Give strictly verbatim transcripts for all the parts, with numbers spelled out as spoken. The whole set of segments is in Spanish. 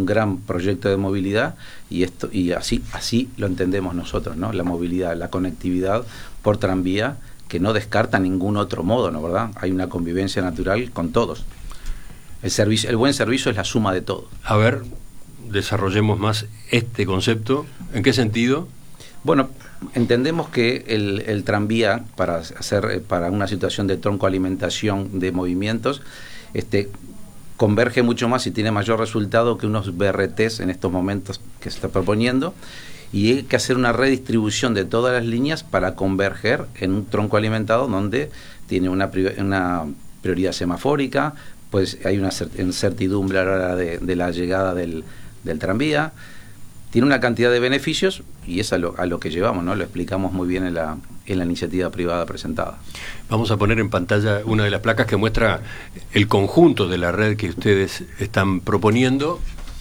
un gran proyecto de movilidad y esto y así así lo entendemos nosotros, ¿no? La movilidad, la conectividad por tranvía, que no descarta ningún otro modo, ¿no? ¿Verdad? Hay una convivencia natural con todos. El servicio, el buen servicio es la suma de todo. A ver, desarrollemos más este concepto. ¿En qué sentido? Bueno, entendemos que el, el tranvía, para hacer para una situación de troncoalimentación de movimientos, este converge mucho más y tiene mayor resultado que unos B R Ts en estos momentos que se está proponiendo, y hay que hacer una redistribución de todas las líneas para converger en un tronco alimentado donde tiene una, una prioridad semafórica, pues hay una incertidumbre a la hora de, de la llegada del, del tranvía. Tiene una cantidad de beneficios y es a lo, a lo que llevamos, ¿no? Lo explicamos muy bien en la, en la iniciativa privada presentada. Vamos a poner en pantalla una de las placas que muestra el conjunto de la red que ustedes están proponiendo.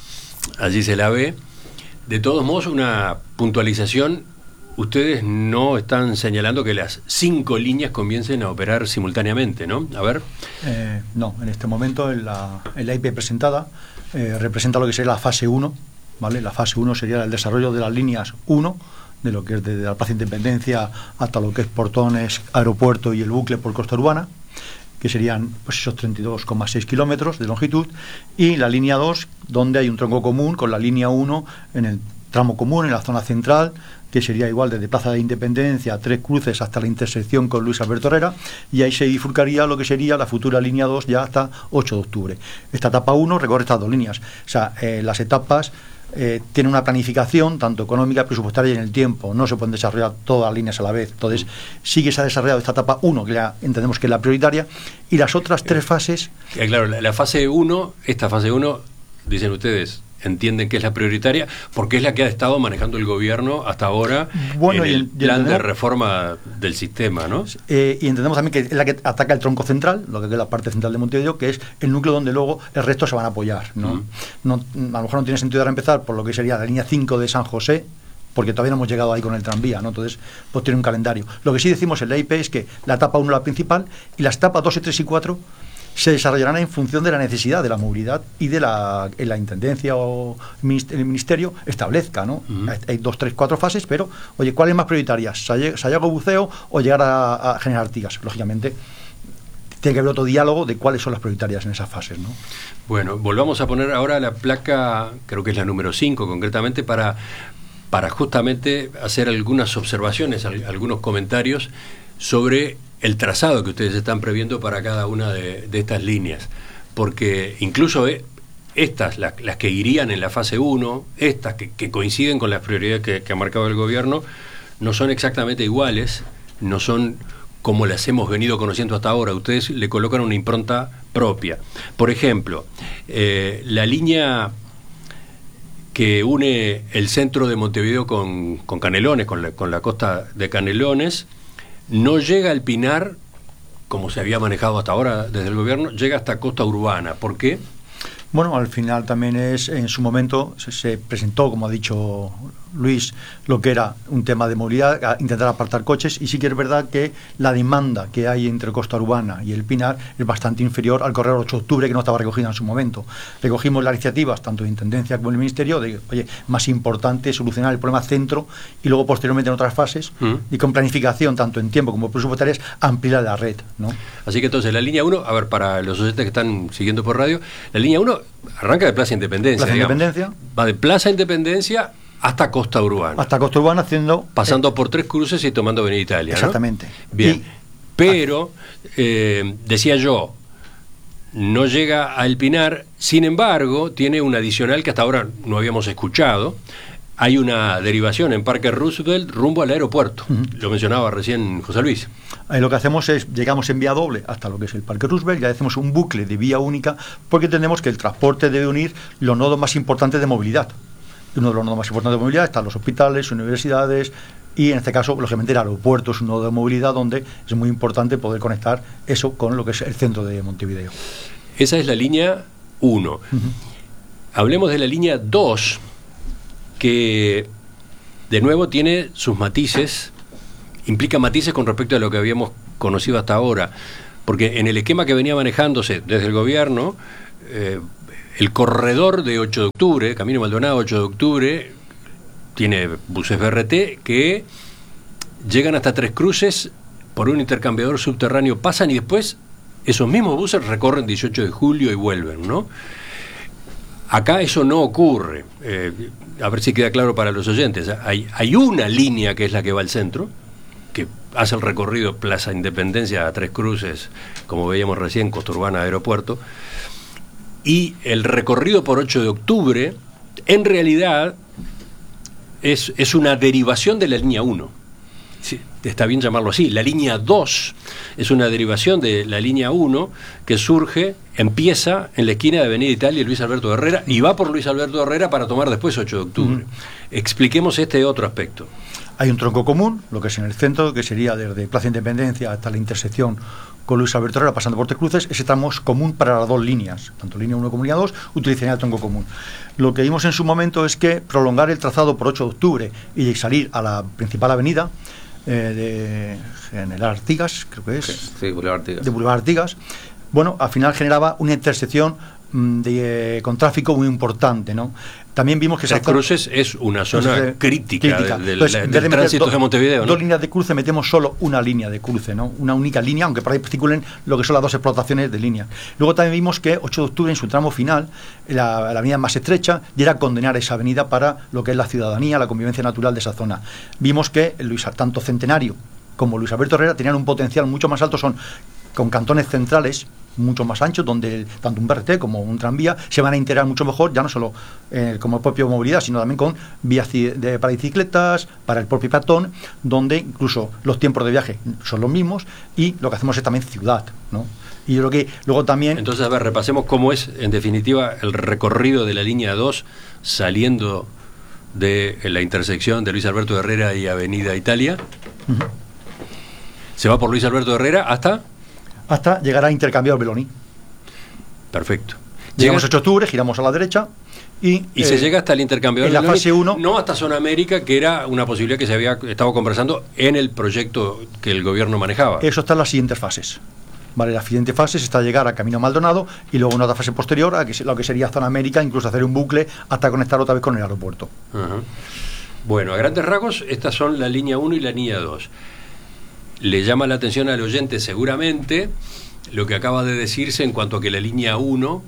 Allí se la ve. De todos modos, una puntualización. Ustedes no están señalando que las cinco líneas comiencen a operar simultáneamente, ¿no? A ver. Eh, no, en este momento en la, en la I P presentada eh, representa lo que sería la fase uno. ¿Vale? La fase uno sería el desarrollo de las líneas uno, de lo que es desde la Plaza Independencia hasta lo que es Portones, Aeropuerto y el bucle por Costa Urbana, que serían pues esos treinta y dos coma seis kilómetros de longitud, y la línea dos, donde hay un tronco común con la línea uno en el tramo común, en la zona central, que sería igual desde Plaza de Independencia, Tres Cruces, hasta la intersección con Luis Alberto Herrera, y ahí se bifurcaría lo que sería la futura línea dos ya hasta ocho de octubre. Esta etapa uno recorre estas dos líneas. O sea, eh, las etapas Eh, tiene una planificación tanto económica, presupuestaria y en el tiempo. No se pueden desarrollar todas las líneas a la vez. Entonces, sí que se ha desarrollado esta etapa uno, que ya entendemos que es la prioritaria, y las otras tres fases. Eh, claro, la, la fase uno, esta fase uno, dicen ustedes, entienden que es la prioritaria porque es la que ha estado manejando el gobierno hasta ahora, bueno, en el y, plan y de reforma del sistema, ¿no? Eh, y entendemos también que es la que ataca el tronco central, lo que es la parte central de Montevideo, que es el núcleo donde luego el resto se van a apoyar, ¿no? Uh-huh. No, a lo mejor no tiene sentido ahora empezar por lo que sería la línea cinco de San José, porque todavía no hemos llegado ahí con el tranvía, ¿no? Entonces, pues tiene un calendario. Lo que sí decimos en la I P es que la etapa uno es la principal y las etapas dos, tres y cuatro se desarrollarán en función de la necesidad de la movilidad y de la, en la intendencia o el ministerio establezca, ¿no? Uh-huh. Hay, hay dos, tres, cuatro fases, pero, oye, ¿cuál es más prioritaria? ¿Sayago Buceo o llegar a, a General Artigas? Lógicamente, tiene que haber otro diálogo de cuáles son las prioritarias en esas fases, ¿no? Bueno, volvamos a poner ahora la placa, creo que es la número cinco concretamente, para, para justamente hacer algunas observaciones, algunos comentarios sobre el trazado que ustedes están previendo para cada una de, de estas líneas, porque incluso eh, estas, las, las que irían en la fase uno, estas que, que coinciden con las prioridades que, que ha marcado el gobierno, no son exactamente iguales, no son como las hemos venido conociendo hasta ahora. Ustedes le colocan una impronta propia. Por ejemplo, eh, la línea que une el centro de Montevideo con, con Canelones, con la, con la costa de Canelones, no llega al Pinar, como se había manejado hasta ahora desde el gobierno, llega hasta Costa Urbana. ¿Por qué? Bueno, al final también es, en su momento se, se presentó, como ha dicho Luis, lo que era un tema de movilidad, a intentar apartar coches, y sí que es verdad que la demanda que hay entre Costa Urbana y el Pinar es bastante inferior al corredor ocho de octubre, que no estaba recogida en su momento. Recogimos las iniciativas, tanto de Intendencia como del Ministerio, de, oye, más importante solucionar el problema centro y luego posteriormente en otras fases, mm. y con planificación, tanto en tiempo como presupuestarias, ampliar la red, ¿no? Así que entonces la línea uno, a ver, para los oyentes que están siguiendo por radio, la línea uno arranca de Plaza Independencia. Plaza Independencia. Va de Plaza Independencia hasta Costa Urbana. Hasta Costa Urbana, haciendo... Pasando eh, por Tres Cruces y tomando Avenida Italia, exactamente. ¿no? Bien. Y, pero, eh, decía yo, no llega al Pinar, sin embargo, tiene un adicional que hasta ahora no habíamos escuchado. Hay una derivación en Parque Roosevelt rumbo al aeropuerto. Uh-huh. Lo mencionaba recién José Luis. Eh, lo que hacemos es, llegamos en vía doble hasta lo que es el Parque Roosevelt, y hacemos un bucle de vía única, porque entendemos que el transporte debe unir los nodos más importantes de movilidad. Uno de los nodos más importantes de movilidad están los hospitales, universidades, y en este caso, lógicamente, el aeropuerto es un nodo de movilidad donde es muy importante poder conectar eso con lo que es el centro de Montevideo. Esa es la línea uno. Uh-huh. Hablemos de la línea dos, que de nuevo tiene sus matices, implica matices con respecto a lo que habíamos conocido hasta ahora, porque en el esquema que venía manejándose desde el gobierno, eh, el corredor de ocho de octubre, Camino Maldonado ocho de octubre, tiene buses B R T que llegan hasta Tres Cruces por un intercambiador subterráneo, pasan y después esos mismos buses recorren dieciocho de julio y vuelven, ¿no? Acá eso no ocurre. Eh, a ver si queda claro para los oyentes. Hay, hay una línea que es la que va al centro, que hace el recorrido Plaza Independencia a Tres Cruces, como veíamos recién, Costa Urbana, Aeropuerto, y el recorrido por ocho de octubre, en realidad, es, es una derivación de la línea uno. Sí, está bien llamarlo así. La línea dos es una derivación de la línea uno que surge, empieza en la esquina de Avenida Italia y Luis Alberto Herrera y va por Luis Alberto Herrera para tomar después ocho de octubre. Uh-huh. Expliquemos este otro aspecto. Hay un tronco común, lo que es en el centro, que sería desde Plaza Independencia hasta la intersección con Luis Alberto Herrera, pasando por Tres Cruces. Ese tramo es común para las dos líneas, tanto línea uno como línea dos, utilizaría el tronco común. Lo que vimos en su momento es que prolongar el trazado por ocho de octubre y salir a la principal avenida, Eh, de General Artigas, creo que es. Sí, Boulevard Artigas. De Boulevard Artigas. Bueno, al final generaba una intersección mmm, de, con tráfico muy importante, ¿no? También vimos que Tres Cruces es una zona de, crítica, crítica. del, Entonces, del, del tránsito do, de Montevideo, ¿no? Dos líneas de cruce, metemos solo una línea de cruce, ¿no? Una única línea, aunque por ahí circulen lo que son las dos explotaciones de línea. Luego también vimos que ocho de octubre, en su tramo final, la, la avenida más estrecha, y era condenar esa avenida para lo que es la ciudadanía, la convivencia natural de esa zona. Vimos que Luis, tanto Centenario como Luis Alberto Herrera tenían un potencial mucho más alto, son con cantones centrales mucho más anchos, donde el, tanto un B R T como un tranvía se van a integrar mucho mejor, ya no solo eh, como propia movilidad, sino también con vías de, para bicicletas, para el propio peatón, donde incluso los tiempos de viaje son los mismos y lo que hacemos es también ciudad, ¿no? Y yo creo que luego también... Entonces, a ver, repasemos cómo es, en definitiva, el recorrido de la línea dos saliendo de la intersección de Luis Alberto Herrera y Avenida Italia. Uh-huh. Se va por Luis Alberto Herrera hasta... hasta llegar a intercambiador Beloni. Perfecto. Llegamos a ocho de octubre, giramos a la derecha y... Y eh, se llega hasta el intercambiador en la Beloni, fase uno... no hasta Zona América, que era una posibilidad que se había estado conversando en el proyecto que el gobierno manejaba. Eso está en las siguientes fases. Vale, la siguiente fase está llegar a Camino Maldonado y luego una otra fase posterior a que, lo que sería Zona América, incluso hacer un bucle hasta conectar otra vez con el aeropuerto. Uh-huh. Bueno, a grandes rasgos, estas son la línea uno y la línea dos. Le llama la atención al oyente seguramente lo que acaba de decirse en cuanto a que la línea uno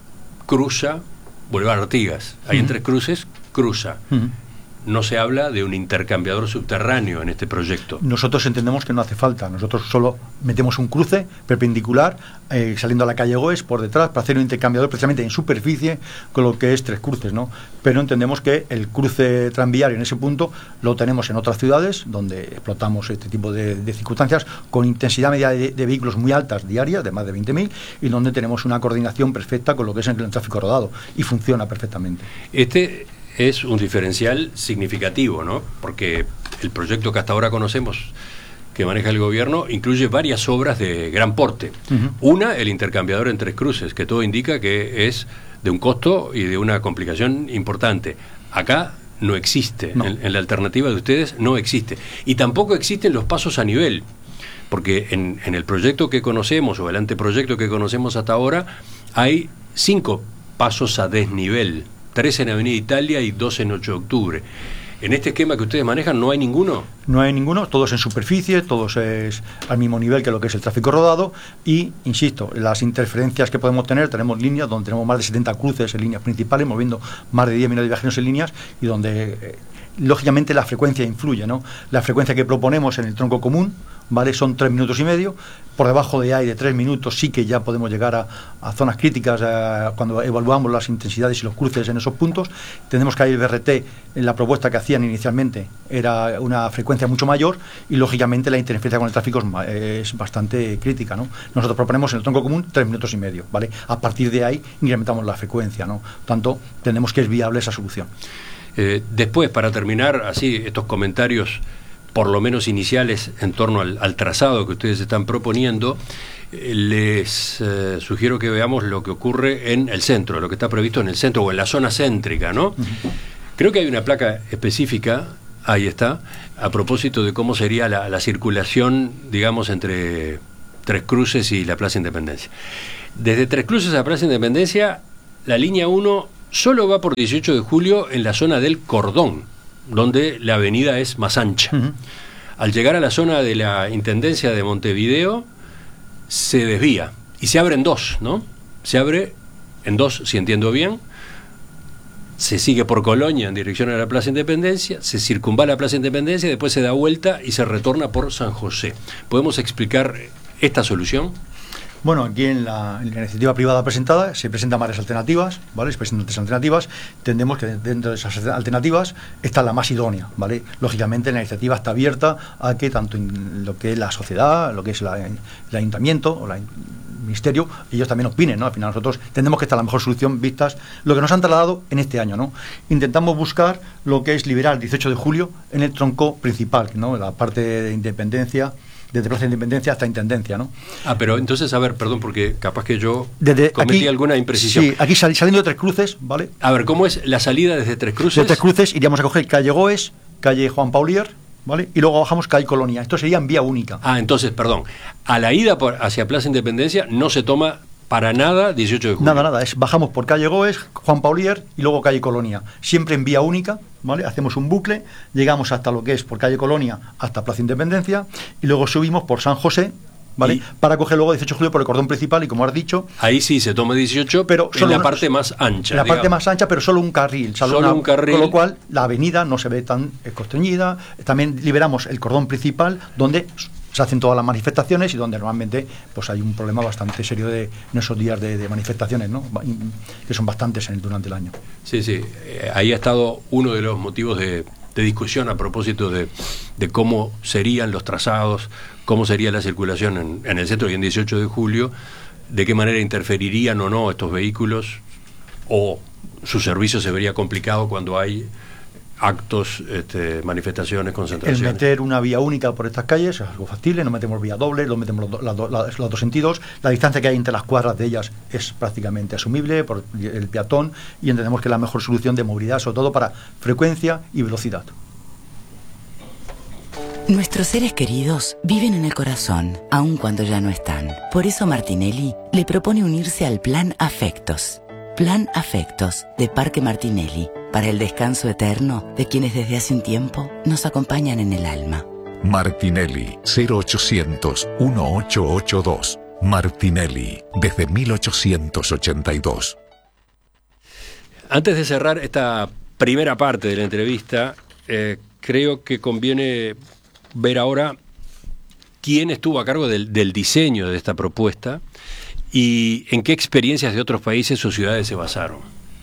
cruza Boulevard Artigas. Ahí uh-huh. en Tres Cruces cruza. Uh-huh. No se habla de un intercambiador subterráneo en este proyecto. Nosotros entendemos que no hace falta. Nosotros solo metemos un cruce perpendicular eh, saliendo a la calle Goes por detrás para hacer un intercambiador precisamente en superficie con lo que es Tres Cruces, ¿no? Pero entendemos que el cruce tranviario en ese punto lo tenemos en otras ciudades donde explotamos este tipo de, de circunstancias con intensidad media de, de vehículos muy altas diarias, de más de veinte mil, y donde tenemos una coordinación perfecta con lo que es el, el tráfico rodado y funciona perfectamente. Este es un diferencial significativo, ¿no? Porque el proyecto que hasta ahora conocemos que maneja el gobierno incluye varias obras de gran porte. Uh-huh. Una, el intercambiador en Tres Cruces, que todo indica que es de un costo y de una complicación importante. Acá no existe, no. En, en la alternativa de ustedes no existe. Y tampoco existen los pasos a nivel, porque en, en el proyecto que conocemos o el anteproyecto que conocemos hasta ahora hay cinco pasos a desnivel. Tres en Avenida Italia y dos en ocho de octubre. ¿En este esquema que ustedes manejan no hay ninguno? No hay ninguno, todos en superficie, todos es al mismo nivel que lo que es el tráfico rodado y, insisto, las interferencias que podemos tener, tenemos líneas donde tenemos más de setenta cruces en líneas principales, moviendo más de diez millones de viajeros en líneas y donde, eh, lógicamente, la frecuencia influye, ¿no? La frecuencia que proponemos en el tronco común, ¿vale? Son tres minutos y medio. Por debajo de ahí de tres minutos sí que ya podemos llegar a, a zonas críticas eh, cuando evaluamos las intensidades y los cruces en esos puntos. Tenemos que ahí el B R T, en la propuesta que hacían inicialmente, era una frecuencia mucho mayor y lógicamente la interferencia con el tráfico es, es bastante crítica, ¿no? Nosotros proponemos en el tronco común tres minutos y medio, ¿vale? A partir de ahí incrementamos la frecuencia, ¿no? Por tanto, tenemos que es viable esa solución. Eh, después, para terminar, así, estos comentarios por lo menos iniciales en torno al, al trazado que ustedes están proponiendo, eh, les eh, sugiero que veamos lo que ocurre en el centro, lo que está previsto en el centro o en la zona céntrica, ¿no? Uh-huh. Creo que hay una placa específica, ahí está, a propósito de cómo sería la, la circulación, digamos, entre Tres Cruces y la Plaza Independencia. Desde Tres Cruces a Plaza Independencia la línea uno solo va por dieciocho de julio en la zona del Cordón, donde la avenida es más ancha. Uh-huh. Al llegar a la zona de la Intendencia de Montevideo, se desvía y se abre en dos, ¿no? Se abre en dos, si entiendo bien. Se sigue por Colonia en dirección a la Plaza Independencia, se circunvala la Plaza Independencia, después se da vuelta y se retorna por San José. ¿Podemos explicar esta solución? Bueno, aquí en la, en la iniciativa privada presentada se presentan varias alternativas, ¿vale? Se presentan tres alternativas. Entendemos que dentro de esas alternativas está la más idónea, ¿vale? Lógicamente la iniciativa está abierta a que tanto en lo que es la sociedad, lo que es la, el ayuntamiento o la ministerio, ellos también opinen, ¿no? Al final nosotros entendemos que esta es la mejor solución vistas lo que nos han trasladado en este año, ¿no? Intentamos buscar lo que es liberar el dieciocho de julio en el tronco principal, ¿no? La parte de Independencia, desde Plaza de Independencia hasta Intendencia, ¿no? Ah, pero entonces, a ver, perdón, porque capaz que yo desde cometí aquí, alguna imprecisión. Sí, aquí sal, saliendo de Tres Cruces, ¿vale? A ver, ¿cómo es la salida desde Tres Cruces? De Tres Cruces iríamos a coger calle Goes, calle Juan Paulier, ¿vale? Y luego bajamos calle Colonia. Esto sería en vía única. Ah, entonces, perdón. A la ida por, hacia Plaza Independencia no se toma para nada dieciocho de julio. Nada, nada. Es, bajamos por calle Goes, Juan Paulier y luego calle Colonia. Siempre en vía única, ¿vale? Hacemos un bucle, llegamos hasta lo que es por calle Colonia hasta Plaza Independencia y luego subimos por San José, ¿vale? Y para coger luego dieciocho de julio por el cordón principal y como has dicho... Ahí sí se toma dieciocho, pero en la una, parte más ancha. En la digamos. parte más ancha, pero solo un carril. Solo, solo una, un carril. Con lo cual la avenida no se ve tan constreñida. También liberamos el cordón principal donde se hacen todas las manifestaciones y donde normalmente pues hay un problema bastante serio de, en esos días de, de manifestaciones, ¿no? Que son bastantes en el, durante el año. Sí, sí. Eh, ahí ha estado uno de los motivos de, de discusión a propósito de, de cómo serían los trazados, cómo sería la circulación en, en el centro y en dieciocho de julio, de qué manera interferirían o no estos vehículos, o su servicio se vería complicado cuando hay actos, este, manifestaciones, concentraciones. El meter una vía única por estas calles es algo factible, no metemos vía doble, no metemos los, do, la, los dos sentidos, la distancia que hay entre las cuadras de ellas es prácticamente asumible por el peatón y entendemos que es la mejor solución de movilidad, sobre todo para frecuencia y velocidad. Nuestros seres queridos viven en el corazón, aun cuando ya no están. Por eso Martinelli le propone unirse al Plan Afectos. Plan Afectos de Parque Martinelli, para el descanso eterno de quienes desde hace un tiempo nos acompañan en el alma. Martinelli, cero ochocientos, dieciocho ochenta y dos. Martinelli, desde mil ochocientos ochenta y dos. Antes de cerrar esta primera parte de la entrevista, eh, creo que conviene ver ahora quién estuvo a cargo del, del diseño de esta propuesta y en qué experiencias de otros países o ciudades se basaron.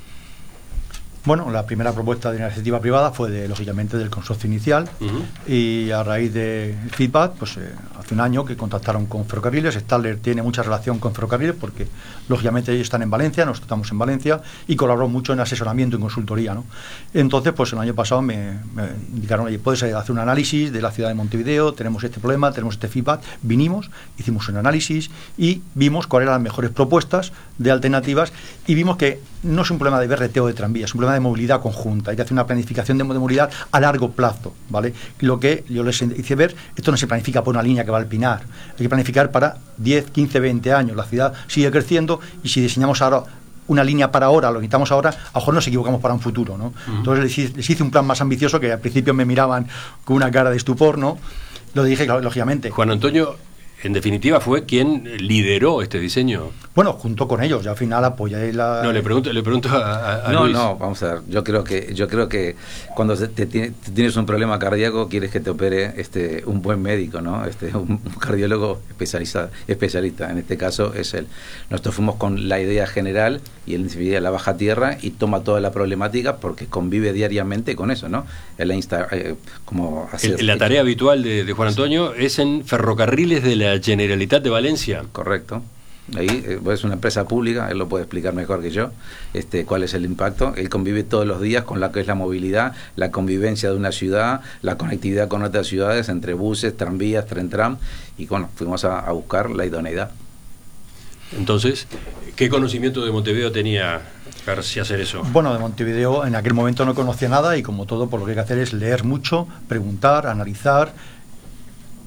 Bueno, la primera propuesta de iniciativa privada fue, de, lógicamente, del consorcio inicial uh-huh. y a raíz del feedback, pues eh, hace un año que contactaron con Ferrocarriles. Stadler tiene mucha relación con Ferrocarriles porque, lógicamente, ellos están en Valencia, nosotros estamos en Valencia y colaboró mucho en asesoramiento y consultoría, ¿no? Entonces, pues el año pasado me, me indicaron, oye, puedes hacer un análisis de la ciudad de Montevideo, tenemos este problema, tenemos este feedback. Vinimos, hicimos un análisis y vimos cuáles eran las mejores propuestas de alternativas y vimos que no es un problema de B R T o de tranvía, es un problema de movilidad conjunta. Hay que hacer una planificación de movilidad a largo plazo, ¿vale? Lo que yo les hice ver, esto no se planifica por una línea que va al Pinar, hay que planificar para diez, quince, veinte años. La ciudad sigue creciendo y si diseñamos ahora una línea para ahora, lo quitamos ahora, a lo mejor nos equivocamos para un futuro, ¿no? Uh-huh. Entonces les hice, les hice un plan más ambicioso que al principio me miraban con una cara de estupor, ¿no? Lo dije, claro, lógicamente. Juan Antonio, en definitiva, fue quien lideró este diseño. Bueno, junto con ellos, ya al final apoyé la... No, le pregunto, le pregunto a, a no, Luis. No, vamos a ver, yo creo que yo creo que cuando te, te, te tienes un problema cardíaco quieres que te opere este un buen médico, ¿no? Este un, un cardiólogo especialista, especialista, en este caso es él. Nosotros fuimos con la idea general y él enseguida la baja tierra y toma toda la problemática porque convive diariamente con eso, ¿no? El insta, eh, como hacer, el, la tarea habitual de, de Juan Antonio sí. es en Ferrocarriles de la Generalitat de Valencia. Correcto. Ahí eh, es una empresa pública, él lo puede explicar mejor que yo, este, cuál es el impacto. Él convive todos los días con la que es la movilidad, la convivencia de una ciudad, la conectividad con otras ciudades, entre buses, tranvías, tren tram, y bueno, fuimos a, a buscar la idoneidad. Entonces, ¿qué conocimiento de Montevideo tenía García hacer eso? Bueno, de Montevideo en aquel momento no conocía nada y como todo, por lo que hay que hacer es leer mucho, preguntar, analizar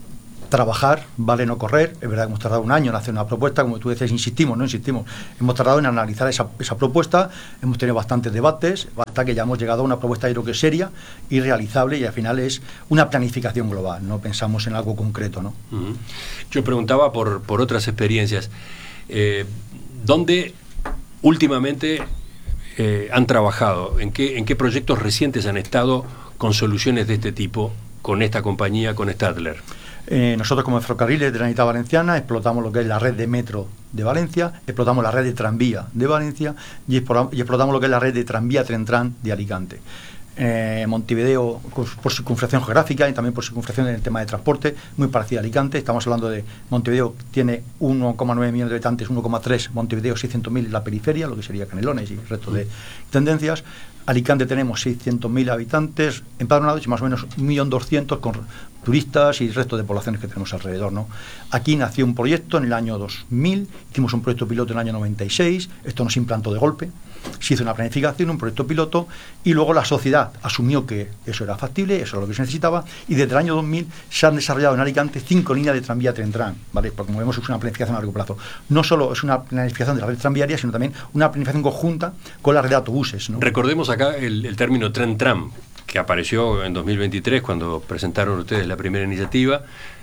trabajar, vale no correr. Es verdad que hemos tardado un año en hacer una propuesta, como tú decías, insistimos, no insistimos, hemos tardado en analizar esa, esa propuesta, hemos tenido bastantes debates, hasta que ya hemos llegado a una propuesta, yo creo que seria y realizable, y al final es una planificación global, no pensamos en algo concreto, ¿no? Uh-huh. Yo preguntaba por, por otras experiencias, eh, ¿dónde últimamente eh, han trabajado? ¿En qué, en qué proyectos recientes han estado con soluciones de este tipo, con esta compañía, con Stadler? Eh, nosotros como Ferrocarriles de la Unidad Valenciana explotamos lo que es la red de metro de Valencia, explotamos la red de tranvía de Valencia y explotamos, y explotamos lo que es la red de tranvía Tren-Tram de Alicante. Eh, Montevideo por circunflexión geográfica y también por circunflexión en el tema de transporte, muy parecido a Alicante. Estamos hablando de Montevideo, tiene uno coma nueve millones de habitantes, uno coma tres, Montevideo seiscientos mil en la periferia, lo que sería Canelones y el resto de tendencias. Alicante tenemos seiscientos mil habitantes empadronados y más o menos un millón doscientos mil con turistas y el resto de poblaciones que tenemos alrededor, ¿no? Aquí nació un proyecto en el año dos mil, hicimos un proyecto piloto en el año noventa y seis, esto no se implantó de golpe, se hizo una planificación, un proyecto piloto, y luego la sociedad asumió que eso era factible, eso era lo que se necesitaba, y desde el año dos mil se han desarrollado en Alicante cinco líneas de tranvía Tren-Tram, ¿vale? Porque como vemos es una planificación a largo plazo. No solo es una planificación de la red tranviaria, sino también una planificación conjunta con la red de autobuses, ¿no? Recordemos acá el, el término Tren-Tram, que apareció en dos mil veintitrés cuando presentaron ustedes la primera iniciativa.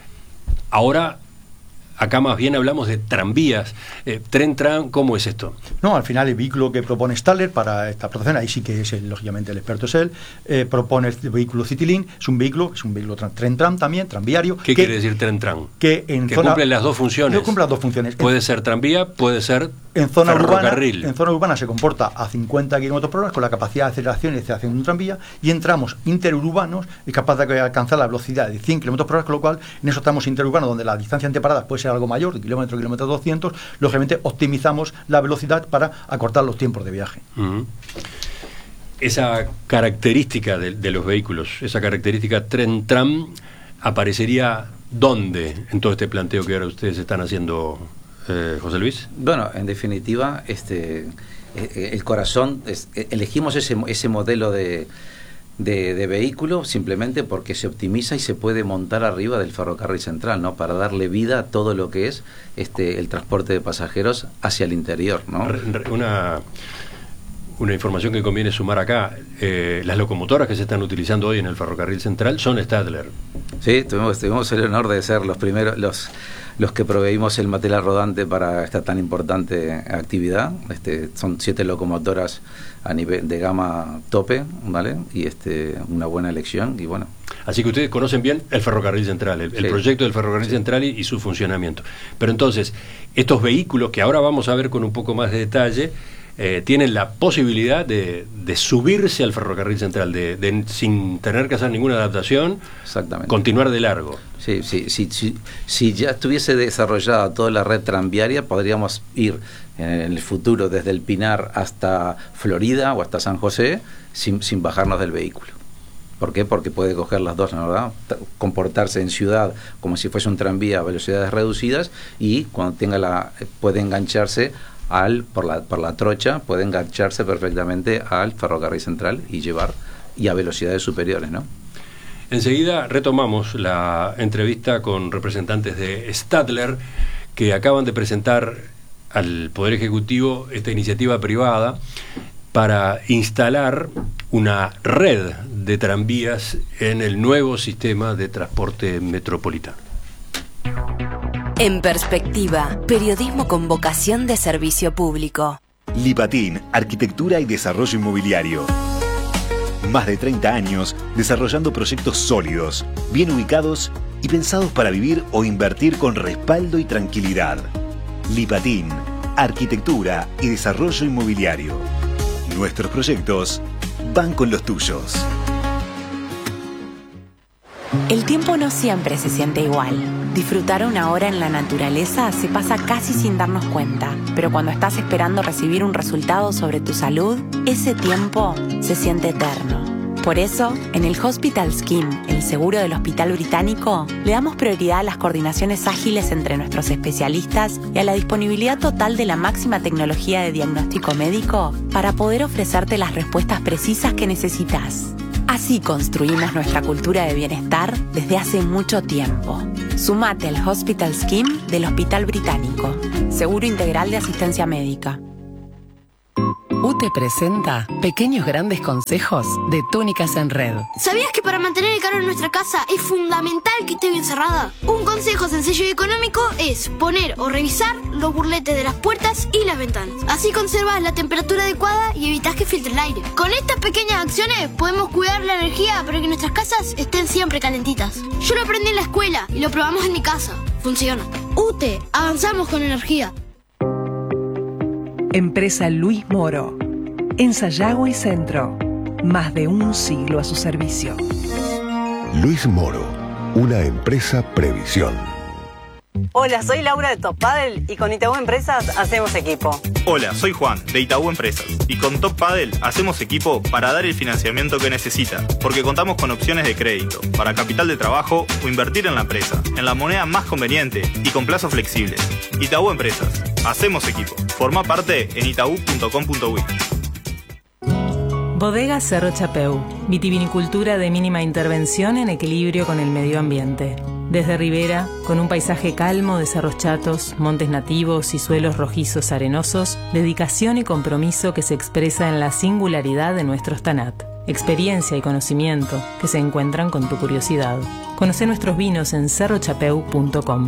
Ahora, acá más bien hablamos de tranvías. Eh, Tren-Tram, ¿cómo es esto? No, al final el vehículo que propone Stadler para esta explotación, ahí sí que es el, lógicamente el experto es él, eh, propone el vehículo Citylink, es un vehículo, es un vehículo Tren-Tram también, tranviario. ¿Qué que, quiere decir Tren-Tram? Que, en que zona, cumple las dos funciones. Que cumple las dos funciones. Puede en, ser tranvía, puede ser en zona ferrocarril. Urbana, en zona urbana se comporta a cincuenta kilómetros por hora con la capacidad de aceleración y deceleración de un tranvía, y en tramos interurbanos es capaz de alcanzar la velocidad de cien kilómetros por hora, con lo cual en esos tramos interurbanos donde la distancia entre paradas puede ser algo mayor, de kilómetro, kilómetro doscientos, lógicamente optimizamos la velocidad para acortar los tiempos de viaje. Uh-huh. Esa característica de, de los vehículos, esa característica Tren-Tram, ¿aparecería dónde en todo este planteo que ahora ustedes están haciendo, eh, José Luis? Bueno, en definitiva, este eh, el corazón, es, elegimos ese, ese modelo de, de, de vehículo simplemente porque se optimiza y se puede montar arriba del ferrocarril central, ¿no? Para darle vida a todo lo que es este el transporte de pasajeros hacia el interior, ¿no? Una... Una información que conviene sumar acá, eh, las locomotoras que se están utilizando hoy en el ferrocarril central son Stadler. Sí, tuvimos, tuvimos el honor de ser los primeros, los, los que proveímos el material rodante para esta tan importante actividad. Este, son siete locomotoras a nivel de gama tope, ¿vale? Y este una buena elección, y bueno. Así que ustedes conocen bien el ferrocarril central, el, sí. el proyecto del ferrocarril sí. central y, y su funcionamiento. Pero entonces, estos vehículos que ahora vamos a ver con un poco más de detalle, Eh, tienen la posibilidad de, de subirse al ferrocarril central, de, de sin tener que hacer ninguna adaptación, exactamente, continuar de largo. Sí, sí, sí, sí, si ya estuviese desarrollada toda la red tranviaria, podríamos ir en el futuro desde el Pinar hasta Florida o hasta San José sin, sin bajarnos del vehículo. ¿Por qué? Porque puede coger las dos, ¿no? ¿Verdad? Comportarse en ciudad como si fuese un tranvía a velocidades reducidas, y cuando tenga la puede engancharse al por la por la trocha, puede engancharse perfectamente al ferrocarril central y llevar y a velocidades superiores, ¿no? Enseguida retomamos la entrevista con representantes de Stadler, que acaban de presentar al Poder Ejecutivo esta iniciativa privada para instalar una red de tranvías en el nuevo sistema de transporte metropolitano. En Perspectiva, periodismo con vocación de servicio público. Lipatin, Arquitectura y Desarrollo Inmobiliario. Más de treinta años desarrollando proyectos sólidos, bien ubicados y pensados para vivir o invertir con respaldo y tranquilidad. Lipatin, Arquitectura y Desarrollo Inmobiliario. Nuestros proyectos van con los tuyos. El tiempo no siempre se siente igual. Disfrutar una hora en la naturaleza se pasa casi sin darnos cuenta, pero cuando estás esperando recibir un resultado sobre tu salud, ese tiempo se siente eterno. Por eso, en el Hospital Scheme, el seguro del Hospital Británico, le damos prioridad a las coordinaciones ágiles entre nuestros especialistas y a la disponibilidad total de la máxima tecnología de diagnóstico médico para poder ofrecerte las respuestas precisas que necesitas. Así construimos nuestra cultura de bienestar desde hace mucho tiempo. Sumate al Hospital Scheme del Hospital Británico. Seguro integral de asistencia médica. U T E presenta Pequeños Grandes Consejos de Túnicas en Red. ¿Sabías que para mantener el calor en nuestra casa es fundamental que esté bien cerrada? Un consejo sencillo y económico es poner o revisar los burletes de las puertas y las ventanas. Así conservas la temperatura adecuada y evitas que filtre el aire. Con estas pequeñas acciones podemos cuidar la energía para que nuestras casas estén siempre calentitas. Yo lo aprendí en la escuela y lo probamos en mi casa. Funciona. U T E, avanzamos con energía. Empresa Luis Moro. En Sayago y Centro. Más de un siglo a su servicio. Luis Moro, una empresa Previsión. Hola, soy Laura de Top Paddle y con Itaú Empresas hacemos equipo. Hola, soy Juan de Itaú Empresas y con Top Paddle hacemos equipo para dar el financiamiento que necesita, porque contamos con opciones de crédito para capital de trabajo o invertir en la empresa, en la moneda más conveniente y con plazos flexibles. Itaú Empresas, hacemos equipo. Forma parte en itaú punto com punto uy. Bodega Cerro Chapeu, vitivinicultura de mínima intervención en equilibrio con el medio ambiente. Desde Ribera, con un paisaje calmo de cerros chatos, montes nativos y suelos rojizos arenosos, dedicación y compromiso que se expresa en la singularidad de nuestros tanat. Experiencia y conocimiento que se encuentran con tu curiosidad. Conoce nuestros vinos en cerro chapeu punto com.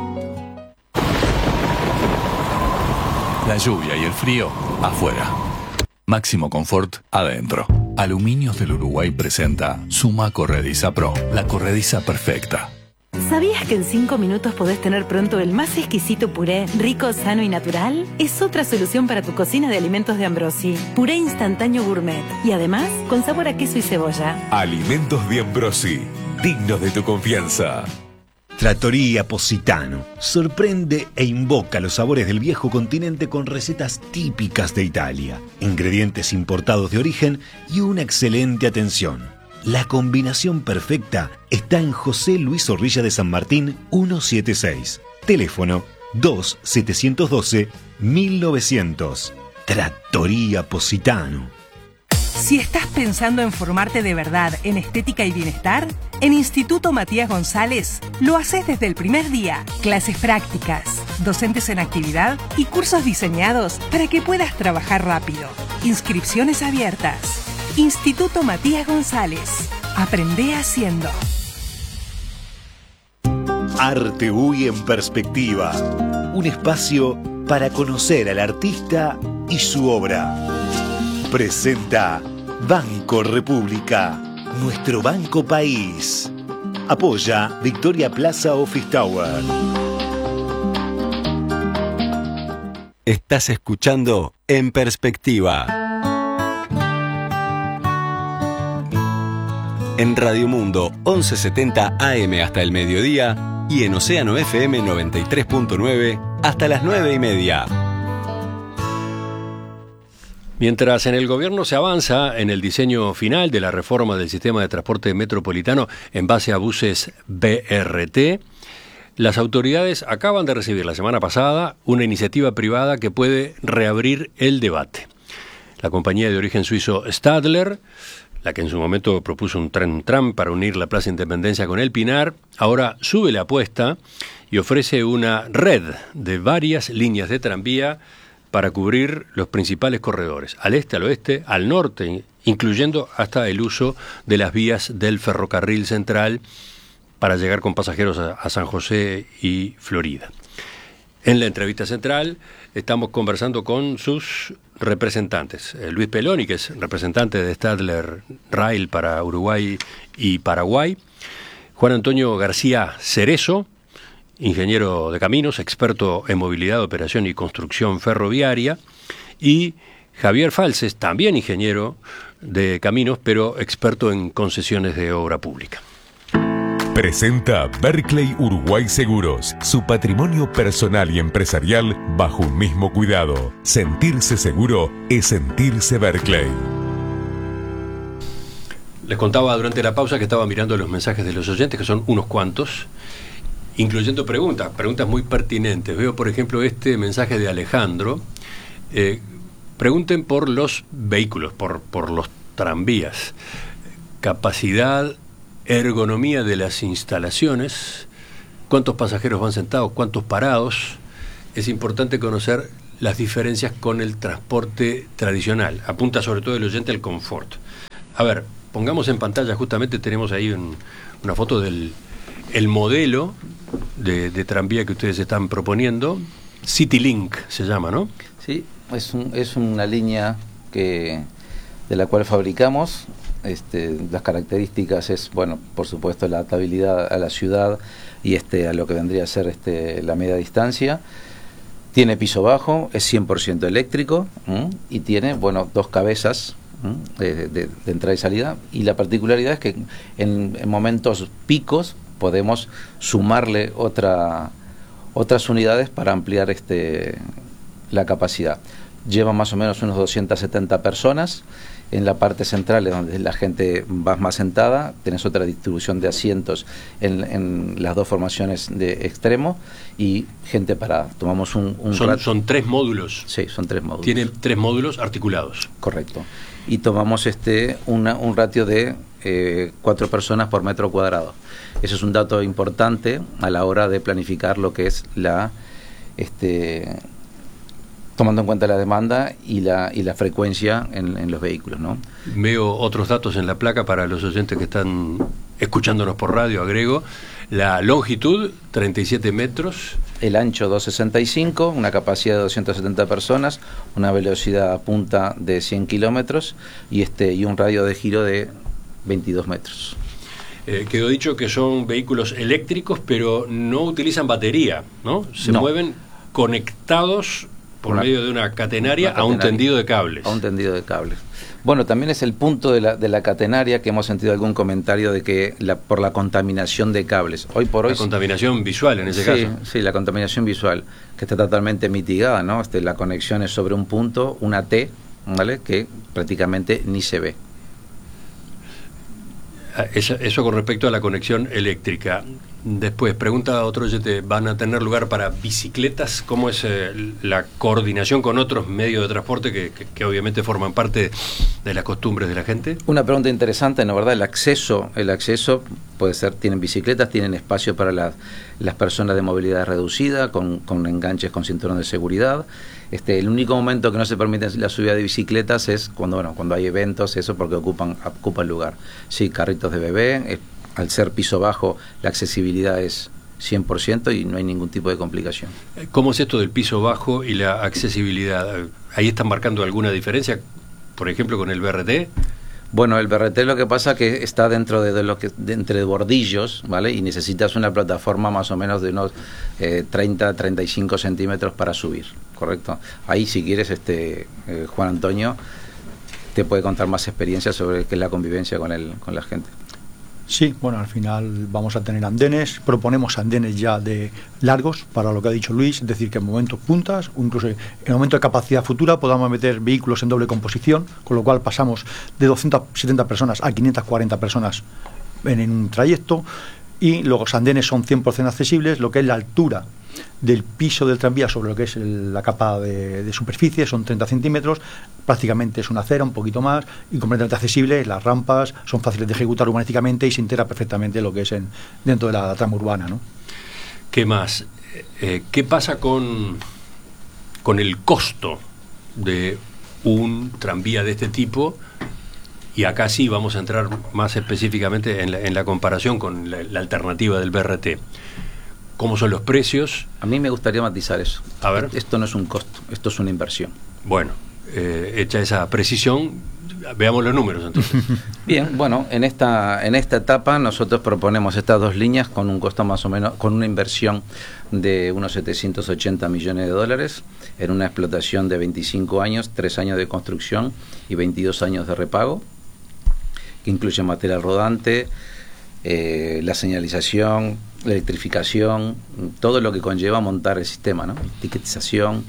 La lluvia y el frío afuera. Máximo confort adentro. Aluminios del Uruguay presenta Suma Corrediza Pro, la corrediza perfecta. ¿Sabías que en cinco minutos podés tener pronto el más exquisito puré, rico, sano y natural? Es otra solución para tu cocina de alimentos de Ambrosi. Puré instantáneo gourmet y además con sabor a queso y cebolla. Alimentos de Ambrosi, dignos de tu confianza. Trattoria Positano sorprende e invoca los sabores del viejo continente con recetas típicas de Italia, ingredientes importados de origen y una excelente atención. La combinación perfecta está en José Luis Zorrilla de San Martín ciento setenta y seis. Teléfono dos siete uno dos mil novecientos. Trattoria Positano. Si estás pensando en formarte de verdad en estética y bienestar, en Instituto Matías González lo haces desde el primer día. Clases prácticas, docentes en actividad y cursos diseñados para que puedas trabajar rápido. Inscripciones abiertas. Instituto Matías González. Aprende haciendo. Arte U Y en perspectiva. Un espacio para conocer al artista y su obra. Presenta Banco República, nuestro banco país. Apoya Victoria Plaza Office Tower. Estás escuchando En Perspectiva. En Radio Mundo once setenta A M hasta el mediodía y en Océano F M noventa y tres punto nueve hasta las nueve y media. Mientras en el gobierno se avanza en el diseño final de la reforma del sistema de transporte metropolitano en base a buses B R T, las autoridades acaban de recibir la semana pasada una iniciativa privada que puede reabrir el debate. La compañía de origen suizo Stadler, la que en su momento propuso un tren tram para unir la Plaza Independencia con el Pinar, ahora sube la apuesta y ofrece una red de varias líneas de tranvía para cubrir los principales corredores, al este, al oeste, al norte, incluyendo hasta el uso de las vías del ferrocarril central para llegar con pasajeros a, a San José y Florida. En la entrevista central estamos conversando con sus representantes. Eh, Luis Peloni, que es representante de Stadler Rail para Uruguay y Paraguay. Juan Antonio García Cerezo, ingeniero de caminos, experto en movilidad, operación y construcción ferroviaria. Y Javier Falces, también ingeniero de caminos, pero experto en concesiones de obra pública. Presenta Berkeley Uruguay Seguros, su patrimonio personal y empresarial bajo un mismo cuidado. Sentirse seguro es sentirse Berkeley. Les contaba durante la pausa que estaba mirando los mensajes de los oyentes, que son unos cuantos, incluyendo preguntas, preguntas muy pertinentes. Veo, por ejemplo, este mensaje de Alejandro. Eh, pregunten por los vehículos, por, por los tranvías. capacidad, ergonomía de las instalaciones, cuántos pasajeros van sentados, cuántos parados. Es importante conocer las diferencias con el transporte tradicional. Apunta sobre todo el oyente al confort. A ver, pongamos en pantalla, justamente tenemos ahí un, una foto del el modelo de, de tranvía que ustedes están proponiendo. CityLink se llama, ¿no? Sí, es, un, es una línea que de la cual fabricamos. Este, las características es, bueno, por supuesto, la adaptabilidad a la ciudad y este a lo que vendría a ser este la media distancia. Tiene piso bajo, es cien por ciento eléctrico, ¿m? Y tiene, bueno, dos cabezas de, de, de entrada y salida. Y la particularidad es que en, en momentos picos podemos sumarle otra otras unidades para ampliar este la capacidad. Lleva más o menos unos doscientas setenta personas. En la parte central es donde la gente va más sentada, tenés otra distribución de asientos en, en las dos formaciones de extremo y gente parada. Tomamos un, un son, son tres módulos. Sí, son tres módulos. Tienen tres módulos articulados. Correcto. Y tomamos este una, un ratio de eh, cuatro personas por metro cuadrado. Eso es un dato importante a la hora de planificar lo que es la este tomando en cuenta la demanda y la y la frecuencia en, en los vehículos, ¿no? Veo otros datos en la placa para los oyentes que están escuchándonos por radio, agrego. La longitud, treinta y siete metros. El ancho, doscientos sesenta y cinco, una capacidad de doscientas setenta personas, una velocidad a punta de cien kilómetros y, este, y un radio de giro de veintidós metros. Eh, quedó dicho que son vehículos eléctricos, pero no utilizan batería, ¿no? Se no. mueven conectados por una, medio de una catenaria, una catenaria a un tendido de cables. A un tendido de cables. Bueno, también es el punto de la, de la catenaria que hemos sentido algún comentario de que la, por la contaminación de cables. Hoy por hoy. La contaminación visual en ese sí, caso. Sí, la contaminación visual, que está totalmente mitigada, ¿no? Este, la conexión es sobre un punto, una T, ¿vale? Que prácticamente ni se ve. Eso, eso con respecto a la conexión eléctrica. Después, pregunta otro oyente, ¿van a tener lugar para bicicletas? ¿Cómo es eh, la coordinación con otros medios de transporte que, que, que obviamente forman parte de las costumbres de la gente? Una pregunta interesante, ¿no? ¿Verdad? El acceso, el acceso puede ser, tienen bicicletas, tienen espacio para las, las personas de movilidad reducida, con, con enganches con cinturón de seguridad. Este, el único momento que no se permite la subida de bicicletas es cuando, bueno, cuando hay eventos, eso porque ocupan, ocupan lugar. Sí, carritos de bebé, eh, al ser piso bajo, la accesibilidad es cien por ciento y no hay ningún tipo de complicación. ¿Cómo es esto del piso bajo y la accesibilidad? ¿Ahí están marcando alguna diferencia, por ejemplo, con el B R T? Bueno, el B R T lo que pasa que está dentro de, de lo que de entre bordillos, ¿vale? Y necesitas una plataforma más o menos de unos eh, treinta, treinta y cinco centímetros para subir, ¿correcto? Ahí, si quieres, este eh, Juan Antonio te puede contar más experiencias sobre qué es la convivencia con el con la gente. Sí, bueno, al final vamos a tener andenes, proponemos andenes ya de largos, para lo que ha dicho Luis, es decir, que en momentos puntas, o incluso en el momento de capacidad futura, podamos meter vehículos en doble composición, con lo cual pasamos de doscientas setenta personas a quinientas cuarenta personas en, en un trayecto, y los andenes son cien por ciento accesibles, lo que es la altura del piso del tranvía sobre lo que es el, la capa de, de superficie, son treinta centímetros, prácticamente es una acera, un poquito más, y completamente accesible. Las rampas son fáciles de ejecutar urbanísticamente y se integra perfectamente lo que es en, dentro de la trama urbana, ¿no? ¿Qué más? Eh, ¿Qué pasa con, con el costo de un tranvía de este tipo? Y acá sí vamos a entrar más específicamente en la, en la comparación con la, la alternativa del B R T. ¿Cómo son los precios? A mí me gustaría matizar eso. A ver. Esto no es un costo, esto es una inversión. Bueno, eh, hecha esa precisión, veamos los números entonces. Bien, bueno, en esta en esta etapa nosotros proponemos estas dos líneas con un costo más o menos, con una inversión de unos setecientos ochenta millones de dólares, en una explotación de veinticinco años, tres años de construcción y veintidós años de repago, que incluye material rodante, eh, la señalización, la electrificación, todo lo que conlleva montar el sistema, ¿no? Ticketización.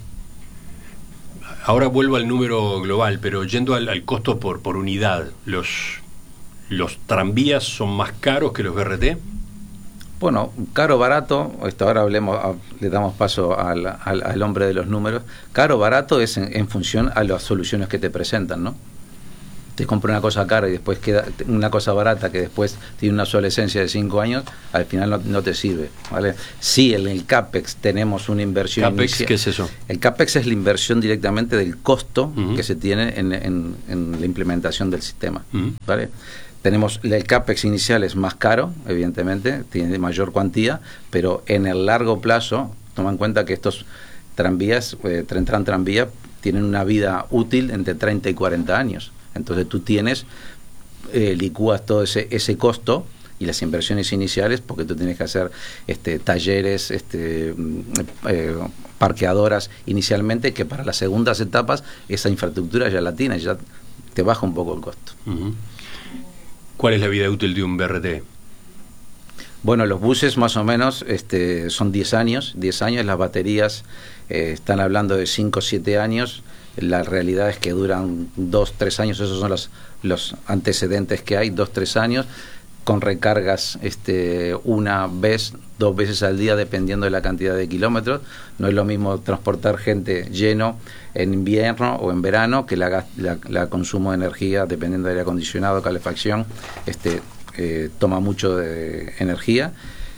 Ahora vuelvo al número global, pero yendo al, al costo por, por unidad, ¿los, los tranvías son más caros que los B R T? Bueno, caro, barato, esto ahora hablemos, a, le damos paso al, al, al hombre de los números. Caro, barato es en, en función a las soluciones que te presentan, ¿no? te compra una cosa cara y después queda una cosa barata que después tiene una obsolescencia de cinco años, al final no, no te sirve, ¿vale? Sí, en el CAPEX tenemos una inversión ¿CAPEX inicial. qué es eso? El CAPEX es la inversión directamente del costo Uh-huh. que se tiene en, en, en la implementación del sistema, Uh-huh. ¿vale? Tenemos el CAPEX inicial es más caro, evidentemente, tiene mayor cuantía, pero en el largo plazo, toma en cuenta que estos tranvías, eh, Tren-Tran tranvía, tienen una vida útil entre treinta y cuarenta años. Entonces tú tienes, eh, licúas todo ese, ese costo y las inversiones iniciales, porque tú tienes que hacer este, talleres, este, eh, parqueadoras inicialmente, que para las segundas etapas esa infraestructura ya la tienes, ya te baja un poco el costo. Uh-huh. ¿Cuál es la vida útil de un B R T? Bueno, los buses más o menos este, son diez años, diez años, las baterías eh, están hablando de cinco o siete años, la realidad es que duran dos, tres años, esos son los, los antecedentes que hay, dos, tres años, con recargas este, una vez, dos veces al día, dependiendo de la cantidad de kilómetros. No es lo mismo transportar gente lleno en invierno o en verano, que la, la, la consumo de energía, dependiendo del aire acondicionado, calefacción, este, eh, toma mucho de energía.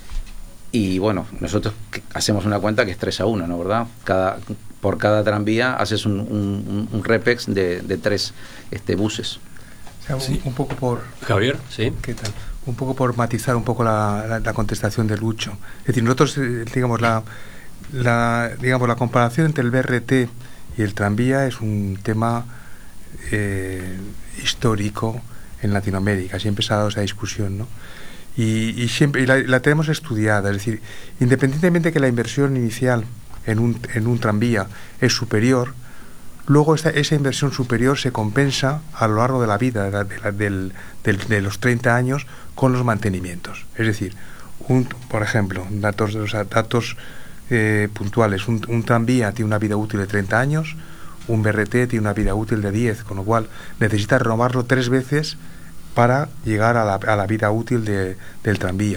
Y bueno, nosotros hacemos una cuenta que es tres a uno, ¿no? ¿Verdad? Cada, por cada tranvía haces un, un, un repex de, de tres este, buses. O sea, un, Sí. un poco por... Javier, ¿sí? ¿Qué tal? Un poco por matizar un poco la, la, la contestación de Lucho. Es decir, nosotros, eh, digamos, la, la, digamos, la comparación entre el B R T y el tranvía es un tema eh, histórico en Latinoamérica. Siempre se ha dado esa discusión, ¿no? Y, y siempre y la, la tenemos estudiada. Es decir, independientemente de que la inversión inicial en un, en un tranvía es superior, luego esa, esa inversión superior se compensa a lo largo de la vida, de, la, de, la, del, del, de los treinta años, con los mantenimientos. Es decir, un, por ejemplo, datos, o sea, datos eh, puntuales, un, un tranvía tiene una vida útil de treinta años, un B R T tiene una vida útil de diez, con lo cual necesita renovarlo tres veces para llegar a la, a la vida útil de, del tranvía.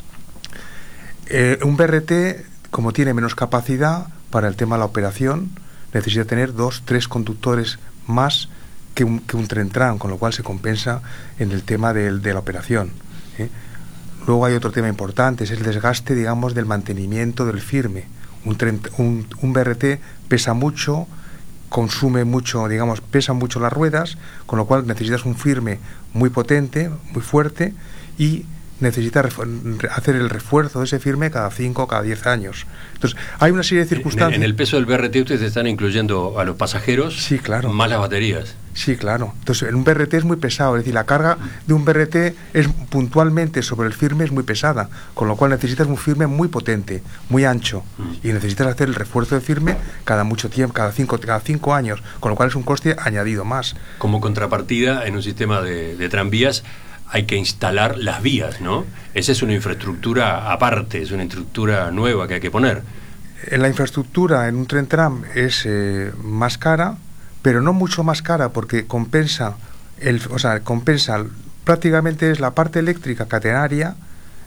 Eh, un B R T, como tiene menos capacidad para el tema de la operación, necesita tener dos, tres conductores más que un, que un Tren-Tran, con lo cual se compensa en el tema de, de la operación, ¿eh? Luego hay otro tema importante, es el desgaste, digamos, del mantenimiento del firme. Un, tren, un, un B R T pesa mucho, consume mucho, digamos, pesa mucho las ruedas, con lo cual necesitas un firme muy potente, muy fuerte, y necesitas hacer el refuerzo de ese firme cada cinco o cada diez años. Entonces, hay una serie de circunstancias. En, en el peso del B R T ustedes están incluyendo a los pasajeros, sí, claro, más las baterías. Sí, claro. Entonces, en un B R T es muy pesado, es decir, la carga de un B R T es puntualmente sobre el firme es muy pesada, con lo cual necesitas un firme muy potente, muy ancho, y necesitas hacer el refuerzo de firme cada mucho tiempo, cada cinco, cada cinco años, con lo cual es un coste añadido más. Como contrapartida, en un sistema de, de tranvías hay que instalar las vías, ¿no? Esa es una infraestructura aparte, es una infraestructura nueva que hay que poner. En la infraestructura en un Tren-Tram es eh, más cara, pero no mucho más cara, porque compensa, el, o sea, compensa prácticamente es la parte eléctrica catenaria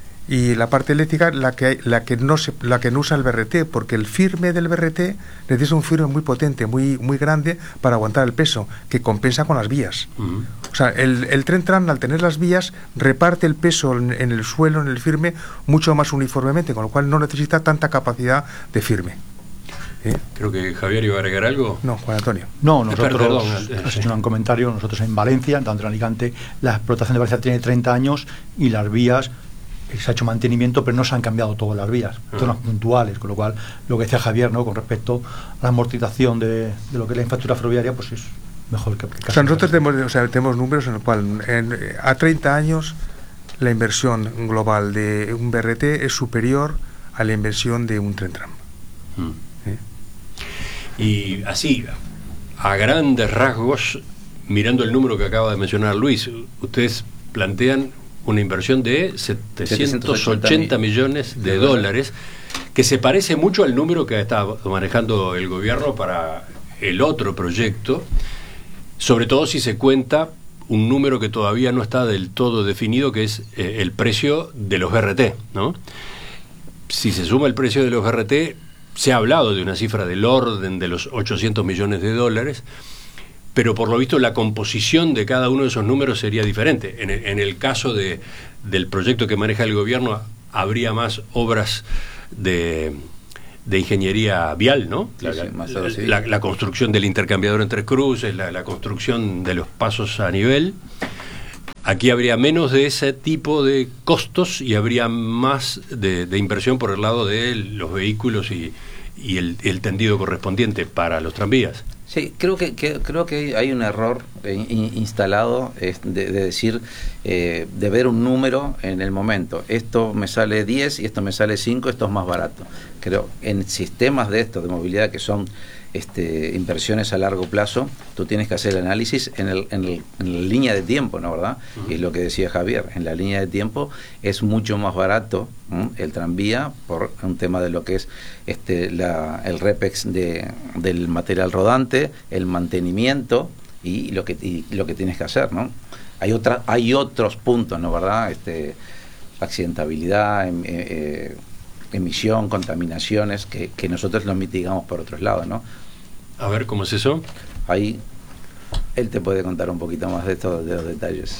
y la parte eléctrica la que hay, la que no se, la que no usa el B R T, porque el firme del B R T necesita un firme muy potente, muy muy grande para aguantar el peso, que compensa con las vías. Uh-huh. O sea, el, el Tren-Tran, al tener las vías, reparte el peso en, en el suelo, en el firme, mucho más uniformemente, con lo cual no necesita tanta capacidad de firme. ¿Eh? Creo que Javier iba a agregar algo. No, Juan Antonio. No, nosotros, Perdón, has hecho un comentario, nosotros en Valencia, tanto en Alicante, la explotación de Valencia tiene treinta años y las vías, se ha hecho mantenimiento, pero no se han cambiado todas las vías, uh-huh. zonas puntuales, con lo cual, lo que decía Javier, ¿no?, con respecto a la amortización de, de lo que es la infraestructura ferroviaria, pues es mejor que aplicar. O sea, nosotros tenemos, o sea, tenemos números en los cuales en, a treinta años la inversión global de un B R T es superior a la inversión de un Tren-Tram. Uh-huh. ¿Eh? Y así, a grandes rasgos, mirando el número que acaba de mencionar Luis, ustedes plantean una inversión de setecientos ochenta millones de dólares, que se parece mucho al número que está manejando el gobierno para el otro proyecto, sobre todo si se cuenta un número que todavía no está del todo definido, que es eh, el precio de los B R T, ¿no? Si se suma el precio de los B R T, se ha hablado de una cifra del orden de los ochocientos millones de dólares, pero por lo visto la composición de cada uno de esos números sería diferente. En el, en el caso de, del proyecto que maneja el gobierno, habría más obras de, de ingeniería vial, ¿no? Sí, La, sí, más la, sí. la, la construcción del intercambiador entre cruces, la, la construcción de los pasos a nivel. Aquí habría menos de ese tipo de costos y habría más de, de inversión por el lado de los vehículos y, y el, el tendido correspondiente para los tranvías. Sí, creo que, que creo que hay un error in, instalado es de, de decir, eh, de ver un número en el momento. Esto me sale diez y esto me sale cinco, esto es más barato. Creo en sistemas de estos de movilidad que son este, inversiones a largo plazo, tú tienes que hacer el análisis en, el, en, el, en la línea de tiempo, ¿no, verdad? Uh-huh. Y es lo que decía Javier, en la línea de tiempo es mucho más barato ¿m? el tranvía por un tema de lo que es este, la, el REPEX de, del material rodante, el mantenimiento y lo que, y lo que tienes que hacer, ¿no? Hay, otra, hay otros puntos, ¿no, verdad? Este, accidentabilidad, eh, eh, emisión, contaminaciones, que, que nosotros lo mitigamos por otros lados, ¿no? A ver, ¿cómo es eso? Ahí él te puede contar un poquito más de esto, de los detalles.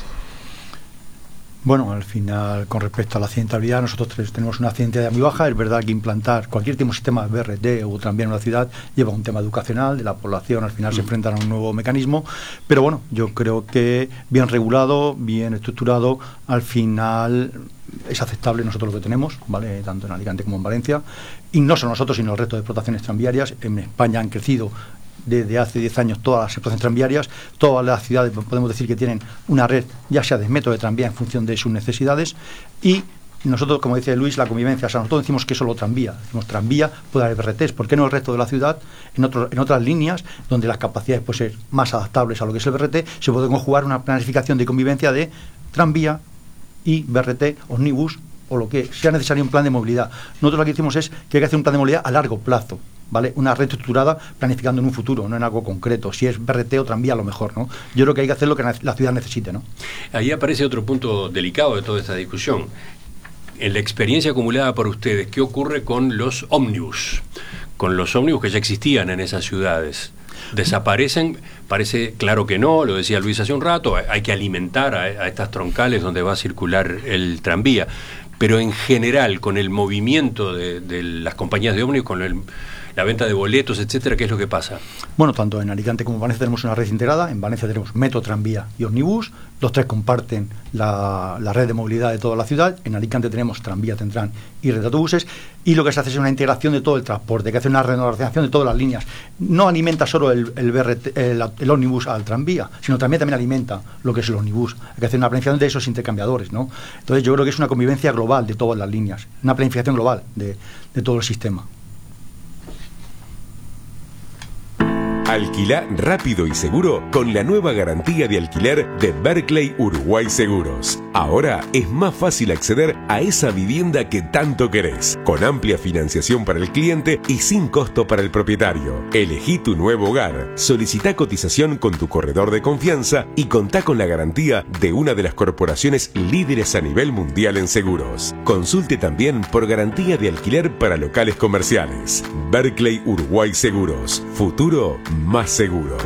Bueno, al final, con respecto a la accidentabilidad, nosotros tenemos una accidentabilidad muy baja. Es verdad que implantar cualquier tipo de sistema de B R T o tranvía en una ciudad lleva un tema educacional de la población, al final mm. se enfrentan a un nuevo mecanismo, pero bueno, yo creo que bien regulado, bien estructurado, al final es aceptable nosotros lo que tenemos, ¿vale? Tanto en Alicante como en Valencia, y no solo nosotros, sino el resto de explotaciones tranviarias. En España han crecido desde hace diez años todas las explotaciones tranviarias, todas las ciudades podemos decir que tienen una red, ya sea de método de tranvía en función de sus necesidades, y nosotros, como dice Luis, la convivencia, o sea, nosotros decimos que solo tranvía, decimos tranvía, puede haber B R Ts, ¿por qué no el resto de la ciudad, en, otro, en otras líneas, donde las capacidades pueden ser más adaptables a lo que es el B R T, se puede conjugar una planificación de convivencia de tranvía y B R T, ómnibus, o lo que sea necesario un plan de movilidad. Nosotros lo que decimos es que hay que hacer un plan de movilidad a largo plazo, ¿vale? Una red estructurada planificando en un futuro, no en algo concreto. Si es B R T o tranvía, a lo mejor, ¿no? Yo creo que hay que hacer lo que la ciudad necesite, ¿no? Ahí aparece otro punto delicado de toda esta discusión. En la experiencia acumulada por ustedes, ¿qué ocurre con los ómnibus? Con los ómnibus que ya existían en esas ciudades. ¿Desaparecen? Parece claro que no, lo decía Luis hace un rato, hay que alimentar a, a estas troncales donde va a circular el tranvía. Pero en general, con el movimiento de, de las compañías de ómnibus, con el, la venta de boletos, etcétera, ¿qué es lo que pasa? Bueno, tanto en Alicante como en Valencia tenemos una red integrada. En Valencia tenemos metro, tranvía y ómnibus. Los tres comparten la, la red de movilidad de toda la ciudad. En Alicante tenemos tranvía, Tentran y red de autobuses. Y lo que se hace es una integración de todo el transporte, que hace una renovación de todas las líneas. No alimenta solo el, el, B R T, el, el ómnibus al tranvía, sino también, también alimenta lo que es el ómnibus. Hay que hacer una planificación de esos intercambiadores, ¿no? Entonces yo creo que es una convivencia global de todas las líneas, una planificación global de, de todo el sistema. Alquilá rápido y seguro con la nueva garantía de alquiler de Berkeley Uruguay Seguros. Ahora es más fácil acceder a esa vivienda que tanto querés, con amplia financiación para el cliente y sin costo para el propietario. Elegí tu nuevo hogar, solicita cotización con tu corredor de confianza y contá con la garantía de una de las corporaciones líderes a nivel mundial en seguros. Consulte también por garantía de alquiler para locales comerciales. Berkeley Uruguay Seguros. Futuro más seguro.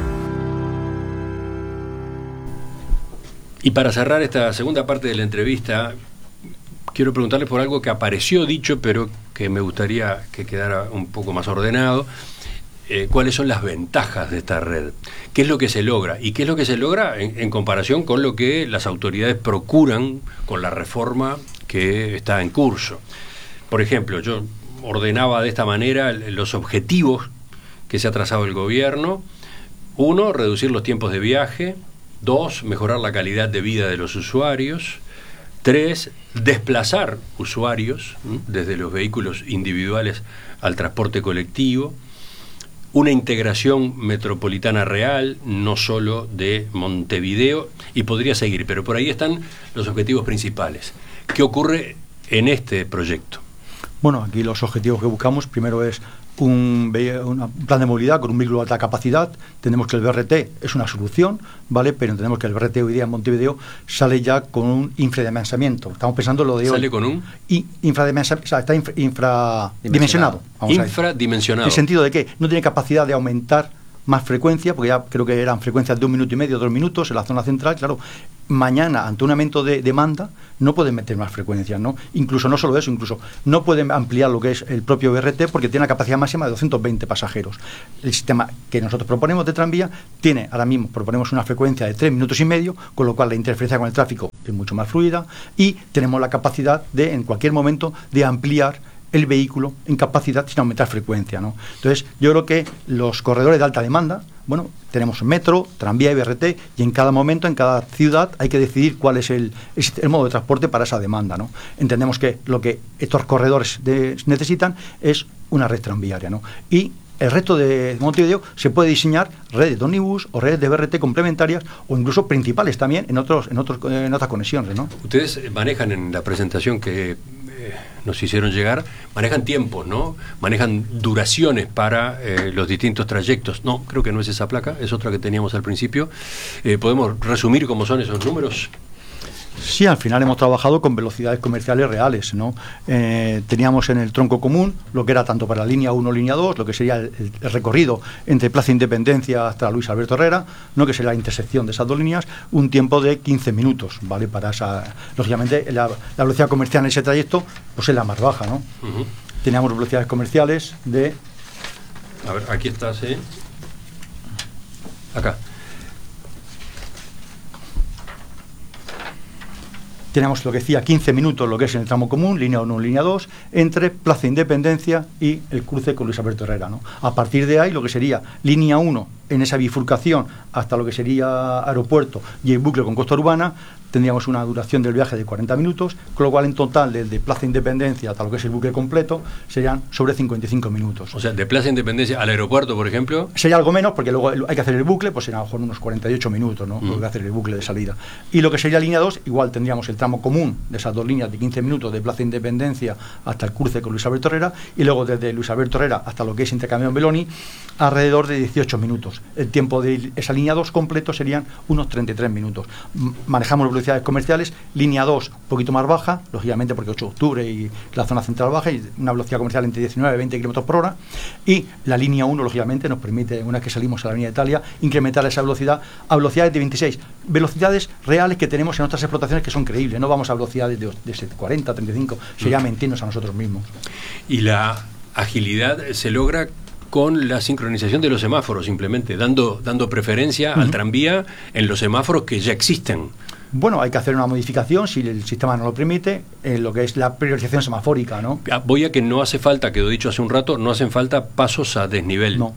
Y para cerrar esta segunda parte de la entrevista, quiero preguntarles por algo que apareció dicho, pero que me gustaría que quedara un poco más ordenado. Eh, ¿Cuáles son las ventajas de esta red? ¿Qué es lo que se logra? ¿Y qué es lo que se logra en, en comparación con lo que las autoridades procuran con la reforma que está en curso? Por ejemplo, yo ordenaba de esta manera los objetivos que se ha trazado el gobierno. Uno, reducir los tiempos de viaje. Dos, mejorar la calidad de vida de los usuarios. Tres, desplazar usuarios ¿m? desde los vehículos individuales al transporte colectivo. Una integración metropolitana real, no solo de Montevideo, y podría seguir, pero por ahí están los objetivos principales. ¿Qué ocurre en este proyecto? Bueno, aquí los objetivos que buscamos, primero es un, un plan de movilidad con un vehículo de alta capacidad. Entendemos que el B R T es una solución, ¿vale? Pero entendemos que el B R T hoy día en Montevideo sale ya con un infradimensionamiento. Estamos pensando en lo de hoy. ¿Sale con un? Y infradimensionado, o sea, está infra, infradimensionado. Infradimensionado. ¿En el sentido de que no tiene capacidad de aumentar más frecuencia, porque ya creo que eran frecuencias de un minuto y medio, dos minutos en la zona central, claro. Mañana, ante un aumento de demanda, no pueden meter más frecuencias, ¿no? Incluso no solo eso, incluso no pueden ampliar lo que es el propio B R T porque tiene una capacidad máxima de doscientos veinte pasajeros. El sistema que nosotros proponemos de tranvía tiene, ahora mismo proponemos una frecuencia de tres minutos y medio, con lo cual la interferencia con el tráfico es mucho más fluida y tenemos la capacidad de, en cualquier momento, de ampliar el vehículo en capacidad sin aumentar frecuencia, ¿no? Entonces, yo creo que los corredores de alta demanda, bueno, tenemos metro, tranvía y B R T, y en cada momento, en cada ciudad, hay que decidir cuál es el, el modo de transporte para esa demanda, ¿no? Entendemos que lo que estos corredores de, necesitan es una red tranviaria, ¿no? Y el resto de Montevideo se puede diseñar redes de ómnibus o redes de B R T complementarias o incluso principales también en otros en otros en otras conexiones, ¿no? Ustedes manejan en la presentación que eh, nos hicieron llegar, manejan tiempos, ¿no? Manejan duraciones para eh, los distintos trayectos. No, creo que no es esa placa, es otra que teníamos al principio. Eh, ¿Podemos resumir cómo son esos números? Sí, al final hemos trabajado con velocidades comerciales reales, ¿no? Eh, teníamos en el tronco común lo que era tanto para la línea uno, línea dos, lo que sería el, el recorrido entre Plaza Independencia hasta Luis Alberto Herrera, ¿no? Que sería la intersección de esas dos líneas, un tiempo de quince minutos, ¿vale? Para esa, lógicamente, la, la velocidad comercial en ese trayecto pues es la más baja, ¿no? Uh-huh. Teníamos velocidades comerciales de... A ver, aquí está, sí. Acá. Tenemos lo que decía quince minutos, lo que es en el tramo común, línea uno, línea dos, entre Plaza Independencia y el cruce con Luis Alberto Herrera, ¿no? A partir de ahí, lo que sería línea uno, en esa bifurcación hasta lo que sería aeropuerto y el bucle con costa urbana, tendríamos una duración del viaje de cuarenta minutos, con lo cual en total desde Plaza Independencia hasta lo que es el bucle completo serían sobre cincuenta y cinco minutos. O sea, de Plaza Independencia al aeropuerto, por ejemplo... Sería algo menos, porque luego hay que hacer el bucle, pues serían a lo mejor unos cuarenta y ocho minutos, ¿no? Mm. Hay que hacer el bucle de salida. Y lo que sería línea dos, igual tendríamos el tramo común de esas dos líneas de quince minutos de Plaza Independencia hasta el cruce con Luis Alberto Herrera, y luego desde Luis Alberto Herrera hasta lo que es Intercambio en Beloni, alrededor de dieciocho minutos. El tiempo de esa línea dos completo serían unos treinta y tres minutos. Manejamos velocidades comerciales, línea dos un poquito más baja, lógicamente porque ocho de octubre y la zona central baja, y una velocidad comercial entre diecinueve y veinte kilómetros por hora, y la línea uno lógicamente nos permite, una vez que salimos a la Avenida de Italia, incrementar esa velocidad a velocidades de veintiséis, velocidades reales que tenemos en otras explotaciones que son creíbles, no vamos a velocidades de, de cuarenta, treinta y cinco, sería mm. mentirnos a nosotros mismos. Y la agilidad se logra con la sincronización de los semáforos, simplemente dando, dando preferencia uh-huh. al tranvía en los semáforos que ya existen. Bueno, hay que hacer una modificación, si el sistema no lo permite, en lo que es la priorización semafórica, ¿no? Voy a que no hace falta, quedó dicho hace un rato, no hacen falta pasos a desnivel. No.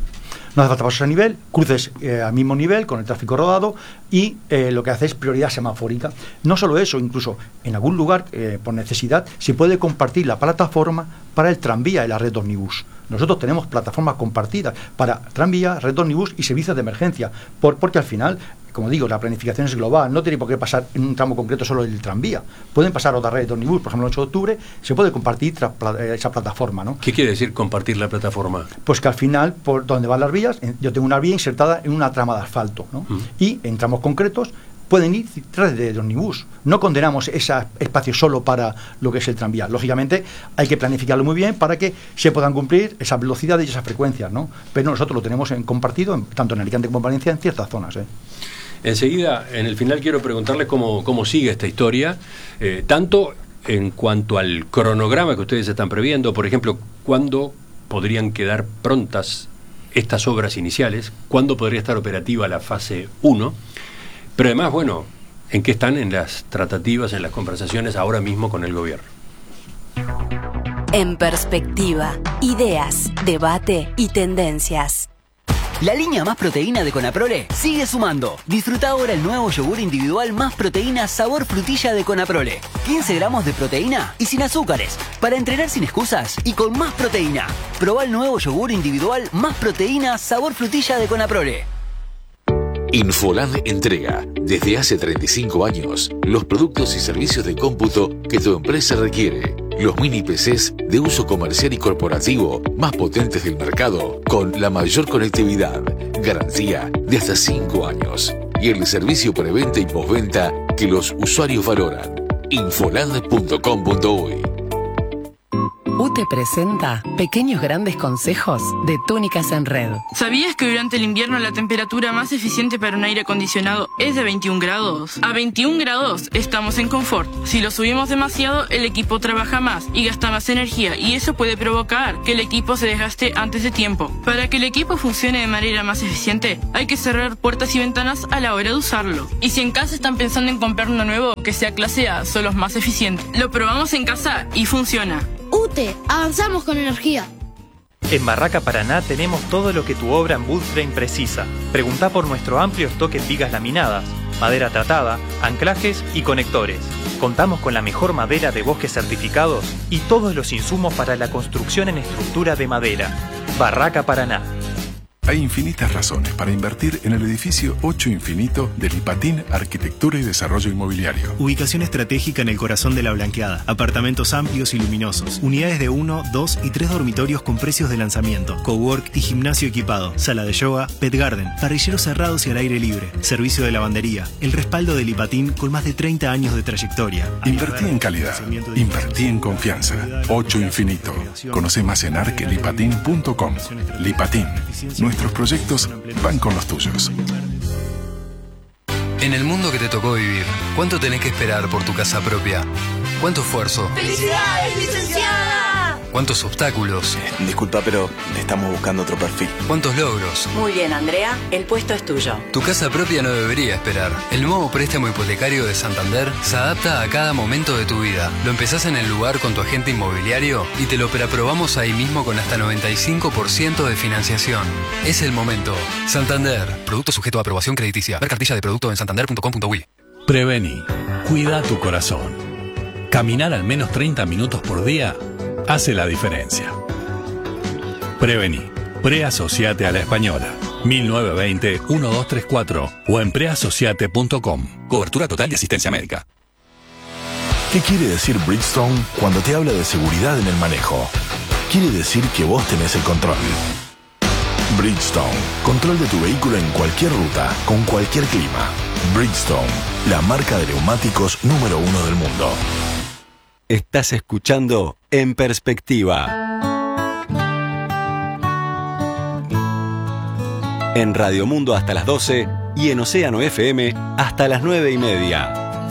No hace falta pasos a nivel, cruces eh, al mismo nivel con el tráfico rodado y eh, lo que hace es prioridad semafórica. No solo eso, incluso en algún lugar, eh, por necesidad, se puede compartir la plataforma para el tranvía y la red ómnibus. Nosotros tenemos plataformas compartidas para tranvía, red ómnibus y servicios de emergencia, por, porque al final, como digo, la planificación es global, no tiene por qué pasar en un tramo concreto solo el tranvía. Pueden pasar otras redes de ómnibus, por ejemplo el ocho de octubre, se puede compartir tra, esa plataforma, ¿no? ¿Qué quiere decir compartir la plataforma? Pues que al final, por donde van las vías, yo tengo una vía insertada en una trama de asfalto, ¿no? Mm. Y en tramos concretos pueden ir redes de ómnibus. No condenamos ese espacio solo para lo que es el tranvía. Lógicamente hay que planificarlo muy bien para que se puedan cumplir esas velocidades y esas frecuencias, ¿no? Pero nosotros lo tenemos en compartido, en, tanto en Alicante como en Valencia, en ciertas zonas, ¿eh? Enseguida, en el final, quiero preguntarles cómo, cómo sigue esta historia, eh, tanto en cuanto al cronograma que ustedes están previendo, por ejemplo, ¿cuándo podrían quedar prontas estas obras iniciales? ¿Cuándo podría estar operativa la fase uno? Pero además, bueno, ¿en qué están en las tratativas, en las conversaciones ahora mismo con el gobierno? En perspectiva, ideas, debate y tendencias. La línea Más Proteína de Conaprole sigue sumando. Disfruta ahora el nuevo yogur individual Más Proteína sabor frutilla de Conaprole. quince gramos de proteína y sin azúcares. Para entrenar sin excusas y con más proteína. Probá el nuevo yogur individual Más Proteína sabor frutilla de Conaprole. Infoland entrega, desde hace treinta y cinco años, los productos y servicios de cómputo que tu empresa requiere. Los mini P Cs de uso comercial y corporativo más potentes del mercado, con la mayor conectividad, garantía de hasta cinco años y el servicio preventa y postventa que los usuarios valoran. Infoland punto com punto uy. U T E presenta Pequeños Grandes Consejos de Túnicas en Red. ¿Sabías que durante el invierno la temperatura más eficiente para un aire acondicionado es de veintiún grados? A veintiún grados estamos en confort. Si lo subimos demasiado, el equipo trabaja más y gasta más energía, y eso puede provocar que el equipo se desgaste antes de tiempo. Para que el equipo funcione de manera más eficiente, hay que cerrar puertas y ventanas a la hora de usarlo. Y si en casa están pensando en comprar uno nuevo que sea clase A, son los más eficientes. Lo probamos en casa y funciona. U T E, avanzamos con energía. En Barraca Paraná tenemos todo lo que tu obra en woodframe precisa. Preguntá por nuestro amplio stock en vigas laminadas, madera tratada, anclajes y conectores. Contamos con la mejor madera de bosques certificados y todos los insumos para la construcción en estructura de madera. Barraca Paraná. Hay infinitas razones para invertir en el edificio ocho Infinito del Lipatín Arquitectura y Desarrollo Inmobiliario. Ubicación estratégica en el corazón de la Blanqueada. Apartamentos amplios y luminosos. Unidades de uno, dos y tres dormitorios con precios de lanzamiento. Cowork y gimnasio equipado. Sala de yoga, pet garden. Parrilleros cerrados y al aire libre. Servicio de lavandería. El respaldo del Lipatín con más de treinta años de trayectoria. Invertí en calidad. Invertí en confianza. ocho Infinito. Conoce más en arquelipatín punto com. Lipatín. Nuestros proyectos van con los tuyos. En el mundo que te tocó vivir, ¿cuánto tenés que esperar por tu casa propia? ¿Cuánto esfuerzo? ¡Felicidades, licenciada! ¿Cuántos obstáculos? Disculpa, pero estamos buscando otro perfil. ¿Cuántos logros? Muy bien, Andrea, el puesto es tuyo. Tu casa propia no debería esperar. El nuevo préstamo hipotecario de Santander se adapta a cada momento de tu vida. Lo empezás en el lugar con tu agente inmobiliario y te lo preaprobamos ahí mismo con hasta noventa y cinco por ciento de financiación. Es el momento. Santander. Producto sujeto a aprobación crediticia. Ver cartilla de producto en santander punto com punto uy. Prevení. Cuida tu corazón. Caminar al menos treinta minutos por día hace la diferencia. Prevení. Preasociate a la Española. mil novecientos veinte, doce treinta y cuatro o en preasociate punto com. Cobertura total de asistencia médica. ¿Qué quiere decir Bridgestone cuando te habla de seguridad en el manejo? Quiere decir que vos tenés el control. Bridgestone. Control de tu vehículo en cualquier ruta, con cualquier clima. Bridgestone. La marca de neumáticos número uno del mundo. Estás escuchando En Perspectiva. En Radio Mundo hasta las doce y en Océano F M hasta las nueve y media.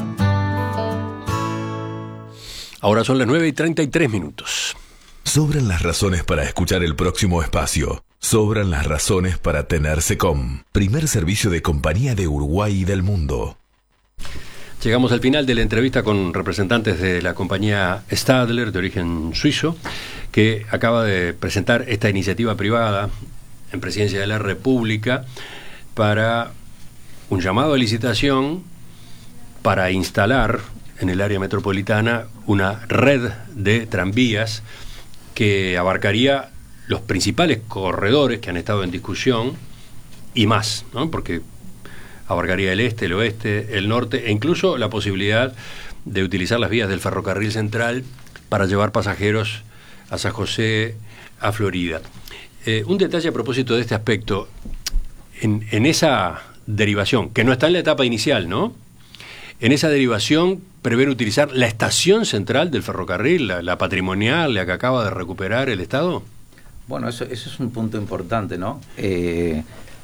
Ahora son las nueve y treinta y tres minutos. Sobran las razones para escuchar el próximo espacio. Sobran las razones para tener SECOM, primer servicio de compañía de Uruguay y del mundo. Llegamos al final de la entrevista con representantes de la compañía Stadler, de origen suizo, que acaba de presentar esta iniciativa privada en Presidencia de la República para un llamado a licitación para instalar en el área metropolitana una red de tranvías que abarcaría los principales corredores que han estado en discusión y más, ¿no? Porque abarcaría el este, el oeste, el norte e incluso la posibilidad de utilizar las vías del ferrocarril central para llevar pasajeros a San José, a Florida. Eh, un detalle a propósito de este aspecto, en, en esa derivación, que no está en la etapa inicial, ¿no? En esa derivación prevén utilizar la estación central del ferrocarril, la, la patrimonial, la que acaba de recuperar el Estado. Bueno, eso, eso es un punto importante, ¿no? Eh,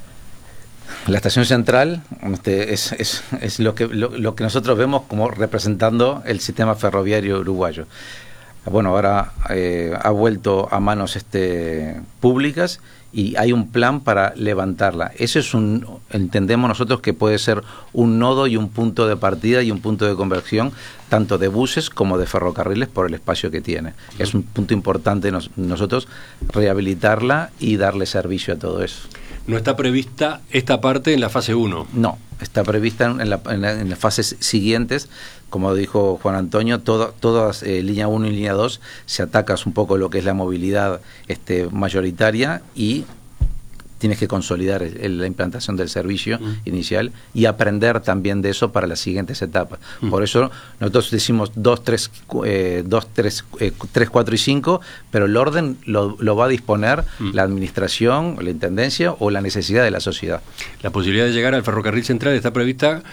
la estación central este, es, es, es lo, que, lo, lo que nosotros vemos como representando el sistema ferroviario uruguayo. Bueno, ahora eh, ha vuelto a manos este, públicas y hay un plan para levantarla. Eso es un, entendemos nosotros que puede ser un nodo y un punto de partida y un punto de conversión tanto de buses como de ferrocarriles por el espacio que tiene. Es un punto importante nos, nosotros rehabilitarla y darle servicio a todo eso. ¿No está prevista esta parte en la fase uno? No, está prevista en, la, en, la, en las fases siguientes. Como dijo Juan Antonio, todo, todas eh, línea uno y línea dos se atacas un poco lo que es la movilidad este, mayoritaria y tienes que consolidar el, el, la implantación del servicio mm. inicial y aprender también de eso para las siguientes etapas. Mm. Por eso nosotros decimos dos, tres, eh, dos, tres, eh, tres, cuatro y cinco, pero el orden lo, lo va a disponer mm. la administración, la intendencia o la necesidad de la sociedad. La posibilidad de llegar al ferrocarril central está prevista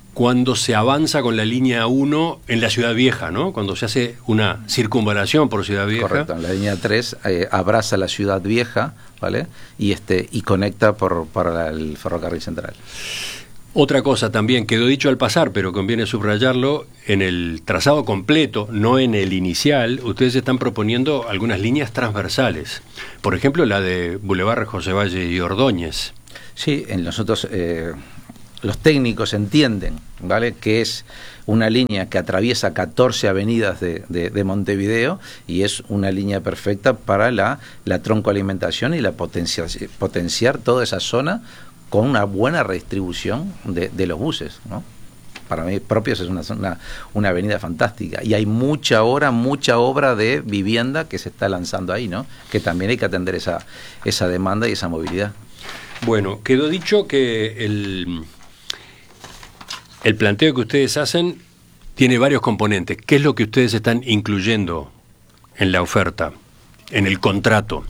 cuando se avanza con la línea uno en la Ciudad Vieja, ¿no? Cuando se hace una circunvalación por Ciudad Vieja. Correcto, la línea tres eh, abraza la Ciudad Vieja, ¿vale? Y este y conecta por para el ferrocarril central. Otra cosa también, quedó dicho al pasar, pero conviene subrayarlo, en el trazado completo, no en el inicial, ustedes están proponiendo algunas líneas transversales. Por ejemplo, la de Boulevard José Valle y Ordóñez. Sí, en nosotros eh, los técnicos entienden, ¿vale?, que es una línea que atraviesa catorce avenidas de, de, de Montevideo y es una línea perfecta para la, la troncoalimentación y la potenciar, potenciar toda esa zona con una buena redistribución de, de los buses, ¿no? Para mí, Propios es una, una, una avenida fantástica. Y hay mucha obra, mucha obra de vivienda que se está lanzando ahí, ¿no? Que también hay que atender esa, esa demanda y esa movilidad. Bueno, quedó dicho que el, el planteo que ustedes hacen tiene varios componentes. ¿Qué es lo que ustedes están incluyendo en la oferta, en el contrato?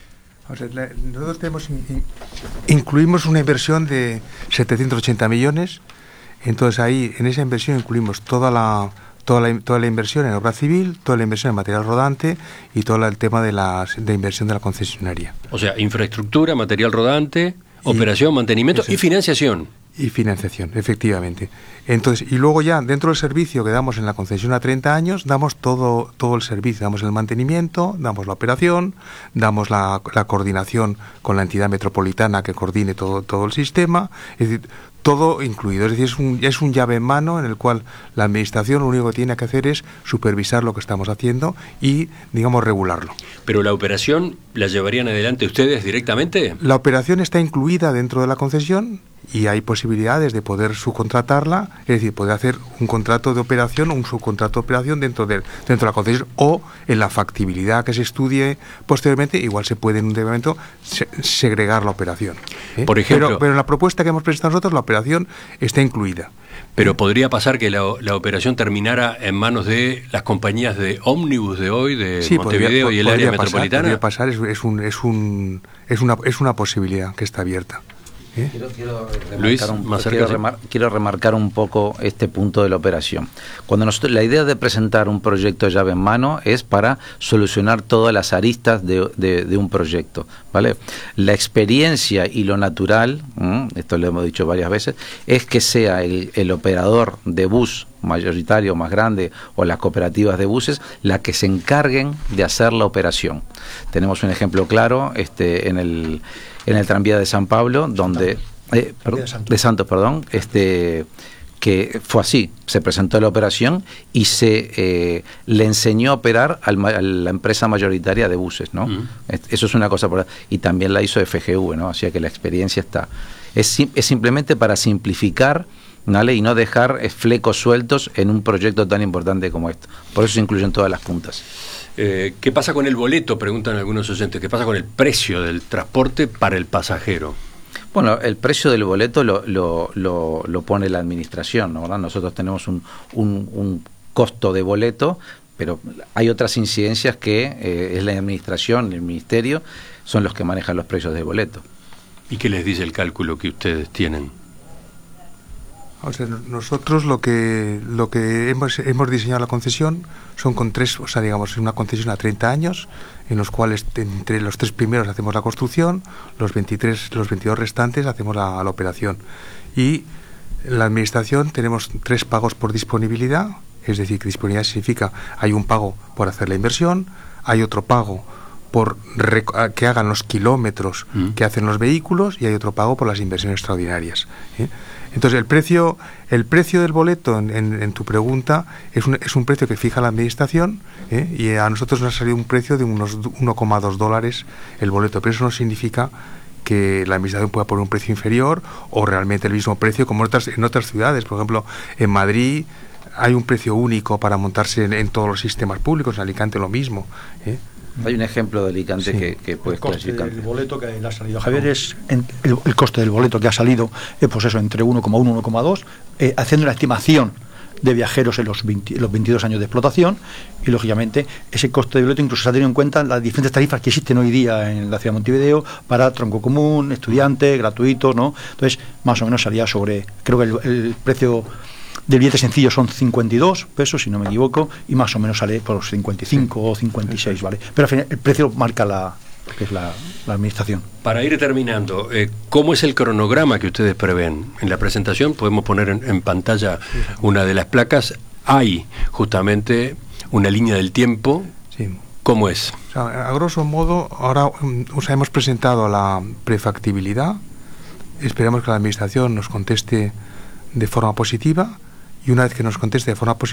O sea, la, nosotros tenemos in, incluimos una inversión de setecientos ochenta millones, entonces ahí en esa inversión incluimos toda la toda la, toda la inversión en obra civil, toda la inversión en material rodante y todo el tema de la de inversión de la concesionaria. O sea, infraestructura, material rodante, y, operación, mantenimiento y financiación. Y financiación, efectivamente. Entonces, y luego ya dentro del servicio que damos en la concesión a treinta años, damos todo todo el servicio, damos el mantenimiento, damos la operación, damos la, la coordinación con la entidad metropolitana que coordine todo todo el sistema, es decir, todo incluido. Es decir, es un, es un llave en mano en el cual la administración lo único que tiene que hacer es supervisar lo que estamos haciendo y, digamos, regularlo. ¿Pero la operación la llevarían adelante ustedes directamente? La operación está incluida dentro de la concesión y hay posibilidades de poder subcontratarla, es decir, poder hacer un contrato de operación o un subcontrato de operación dentro de, dentro de la concesión, o en la factibilidad que se estudie posteriormente, igual se puede en un momento se, segregar la operación. ¿eh? Por ejemplo, pero, pero en la propuesta que hemos presentado nosotros, la operación está incluida. Pero podría pasar que la, la operación terminara en manos de las compañías de ómnibus de hoy, de sí, Montevideo podría, y el podría área pasar, metropolitana. Podría pasar, es, es, un, es, un, es, una, es una posibilidad que está abierta. ¿Eh? Quiero, quiero, remarcar Luis, un, más quiero, cerca, remar, quiero remarcar un poco este punto de la operación. Cuando nosotros, la idea de presentar un proyecto de llave en mano es para solucionar todas las aristas de, de, de un proyecto, ¿vale? La experiencia y lo natural, ¿m? esto lo hemos dicho varias veces, es que sea el, el operador de bus mayoritario más grande o las cooperativas de buses la que se encarguen de hacer la operación. Tenemos un ejemplo claro este en el en el tranvía de San Pablo, donde eh, perdón, de, Santos. de Santos, perdón, este que fue así, se presentó la operación y se eh, le enseñó a operar al, a la empresa mayoritaria de buses, ¿no? Mm. Eso es una cosa por, y también la hizo F G V, ¿no? Así que la experiencia está. Es, es simplemente para simplificar, ¿vale? Y no dejar flecos sueltos en un proyecto tan importante como esto. Por eso se incluyen todas las puntas. Eh, ¿Qué pasa con el boleto? Preguntan algunos oyentes. ¿Qué pasa con el precio del transporte para el pasajero? Bueno, el precio del boleto lo, lo, lo, lo pone la administración, ¿no? ¿verdad? Nosotros tenemos un, un, un costo de boleto, pero hay otras incidencias que eh, es la administración, el ministerio, son los que manejan los precios del boleto. ¿Y qué les dice el cálculo que ustedes tienen? O sea, nosotros lo que lo que hemos hemos diseñado la concesión son con tres, o sea, digamos, una concesión a treinta años, en los cuales entre los tres primeros hacemos la construcción, los veintitrés, los veintidós restantes hacemos la, la operación. Y en la administración tenemos tres pagos por disponibilidad, es decir, que disponibilidad significa hay un pago por hacer la inversión, hay otro pago por que hagan los kilómetros mm. que hacen los vehículos y hay otro pago por las inversiones extraordinarias. ¿eh? Entonces el precio el precio del boleto en, en, en tu pregunta es un, es un precio que fija la administración, ¿eh? y a nosotros nos ha salido un precio de unos uno coma dos dólares el boleto, pero eso no significa que la administración pueda poner un precio inferior o realmente el mismo precio como en otras, en otras ciudades. Por ejemplo, en Madrid hay un precio único para montarse en, en todos los sistemas públicos, en Alicante lo mismo, ¿eh? Hay un ejemplo de Alicante sí. que, que puede el coste del boleto que le ha salido Javier es en, el, el coste del boleto que ha salido es pues eso entre uno coma uno y uno coma dos, eh, haciendo una estimación de viajeros en los, veinte, los veintidós años de explotación, y lógicamente ese coste de boleto incluso se ha tenido en cuenta las diferentes tarifas que existen hoy día en la ciudad de Montevideo para tronco común, estudiante, gratuito, ¿no? Entonces, más o menos salía sobre, creo que el, el precio del billete sencillo son cincuenta y dos pesos, si no me equivoco, y más o menos sale por los cincuenta y cinco o cincuenta y seis, ¿vale? Pero al final el precio marca la, que es la, la administración. Para ir terminando, eh, ¿cómo es el cronograma que ustedes prevén? En la presentación podemos poner en, en pantalla una de las placas. Hay justamente una línea del tiempo. Sí. ¿Cómo es? O sea, a grosso modo, ahora o sea, hemos presentado la prefactibilidad. Esperamos que la administración nos conteste de forma positiva, y una vez que nos conteste de forma positiva,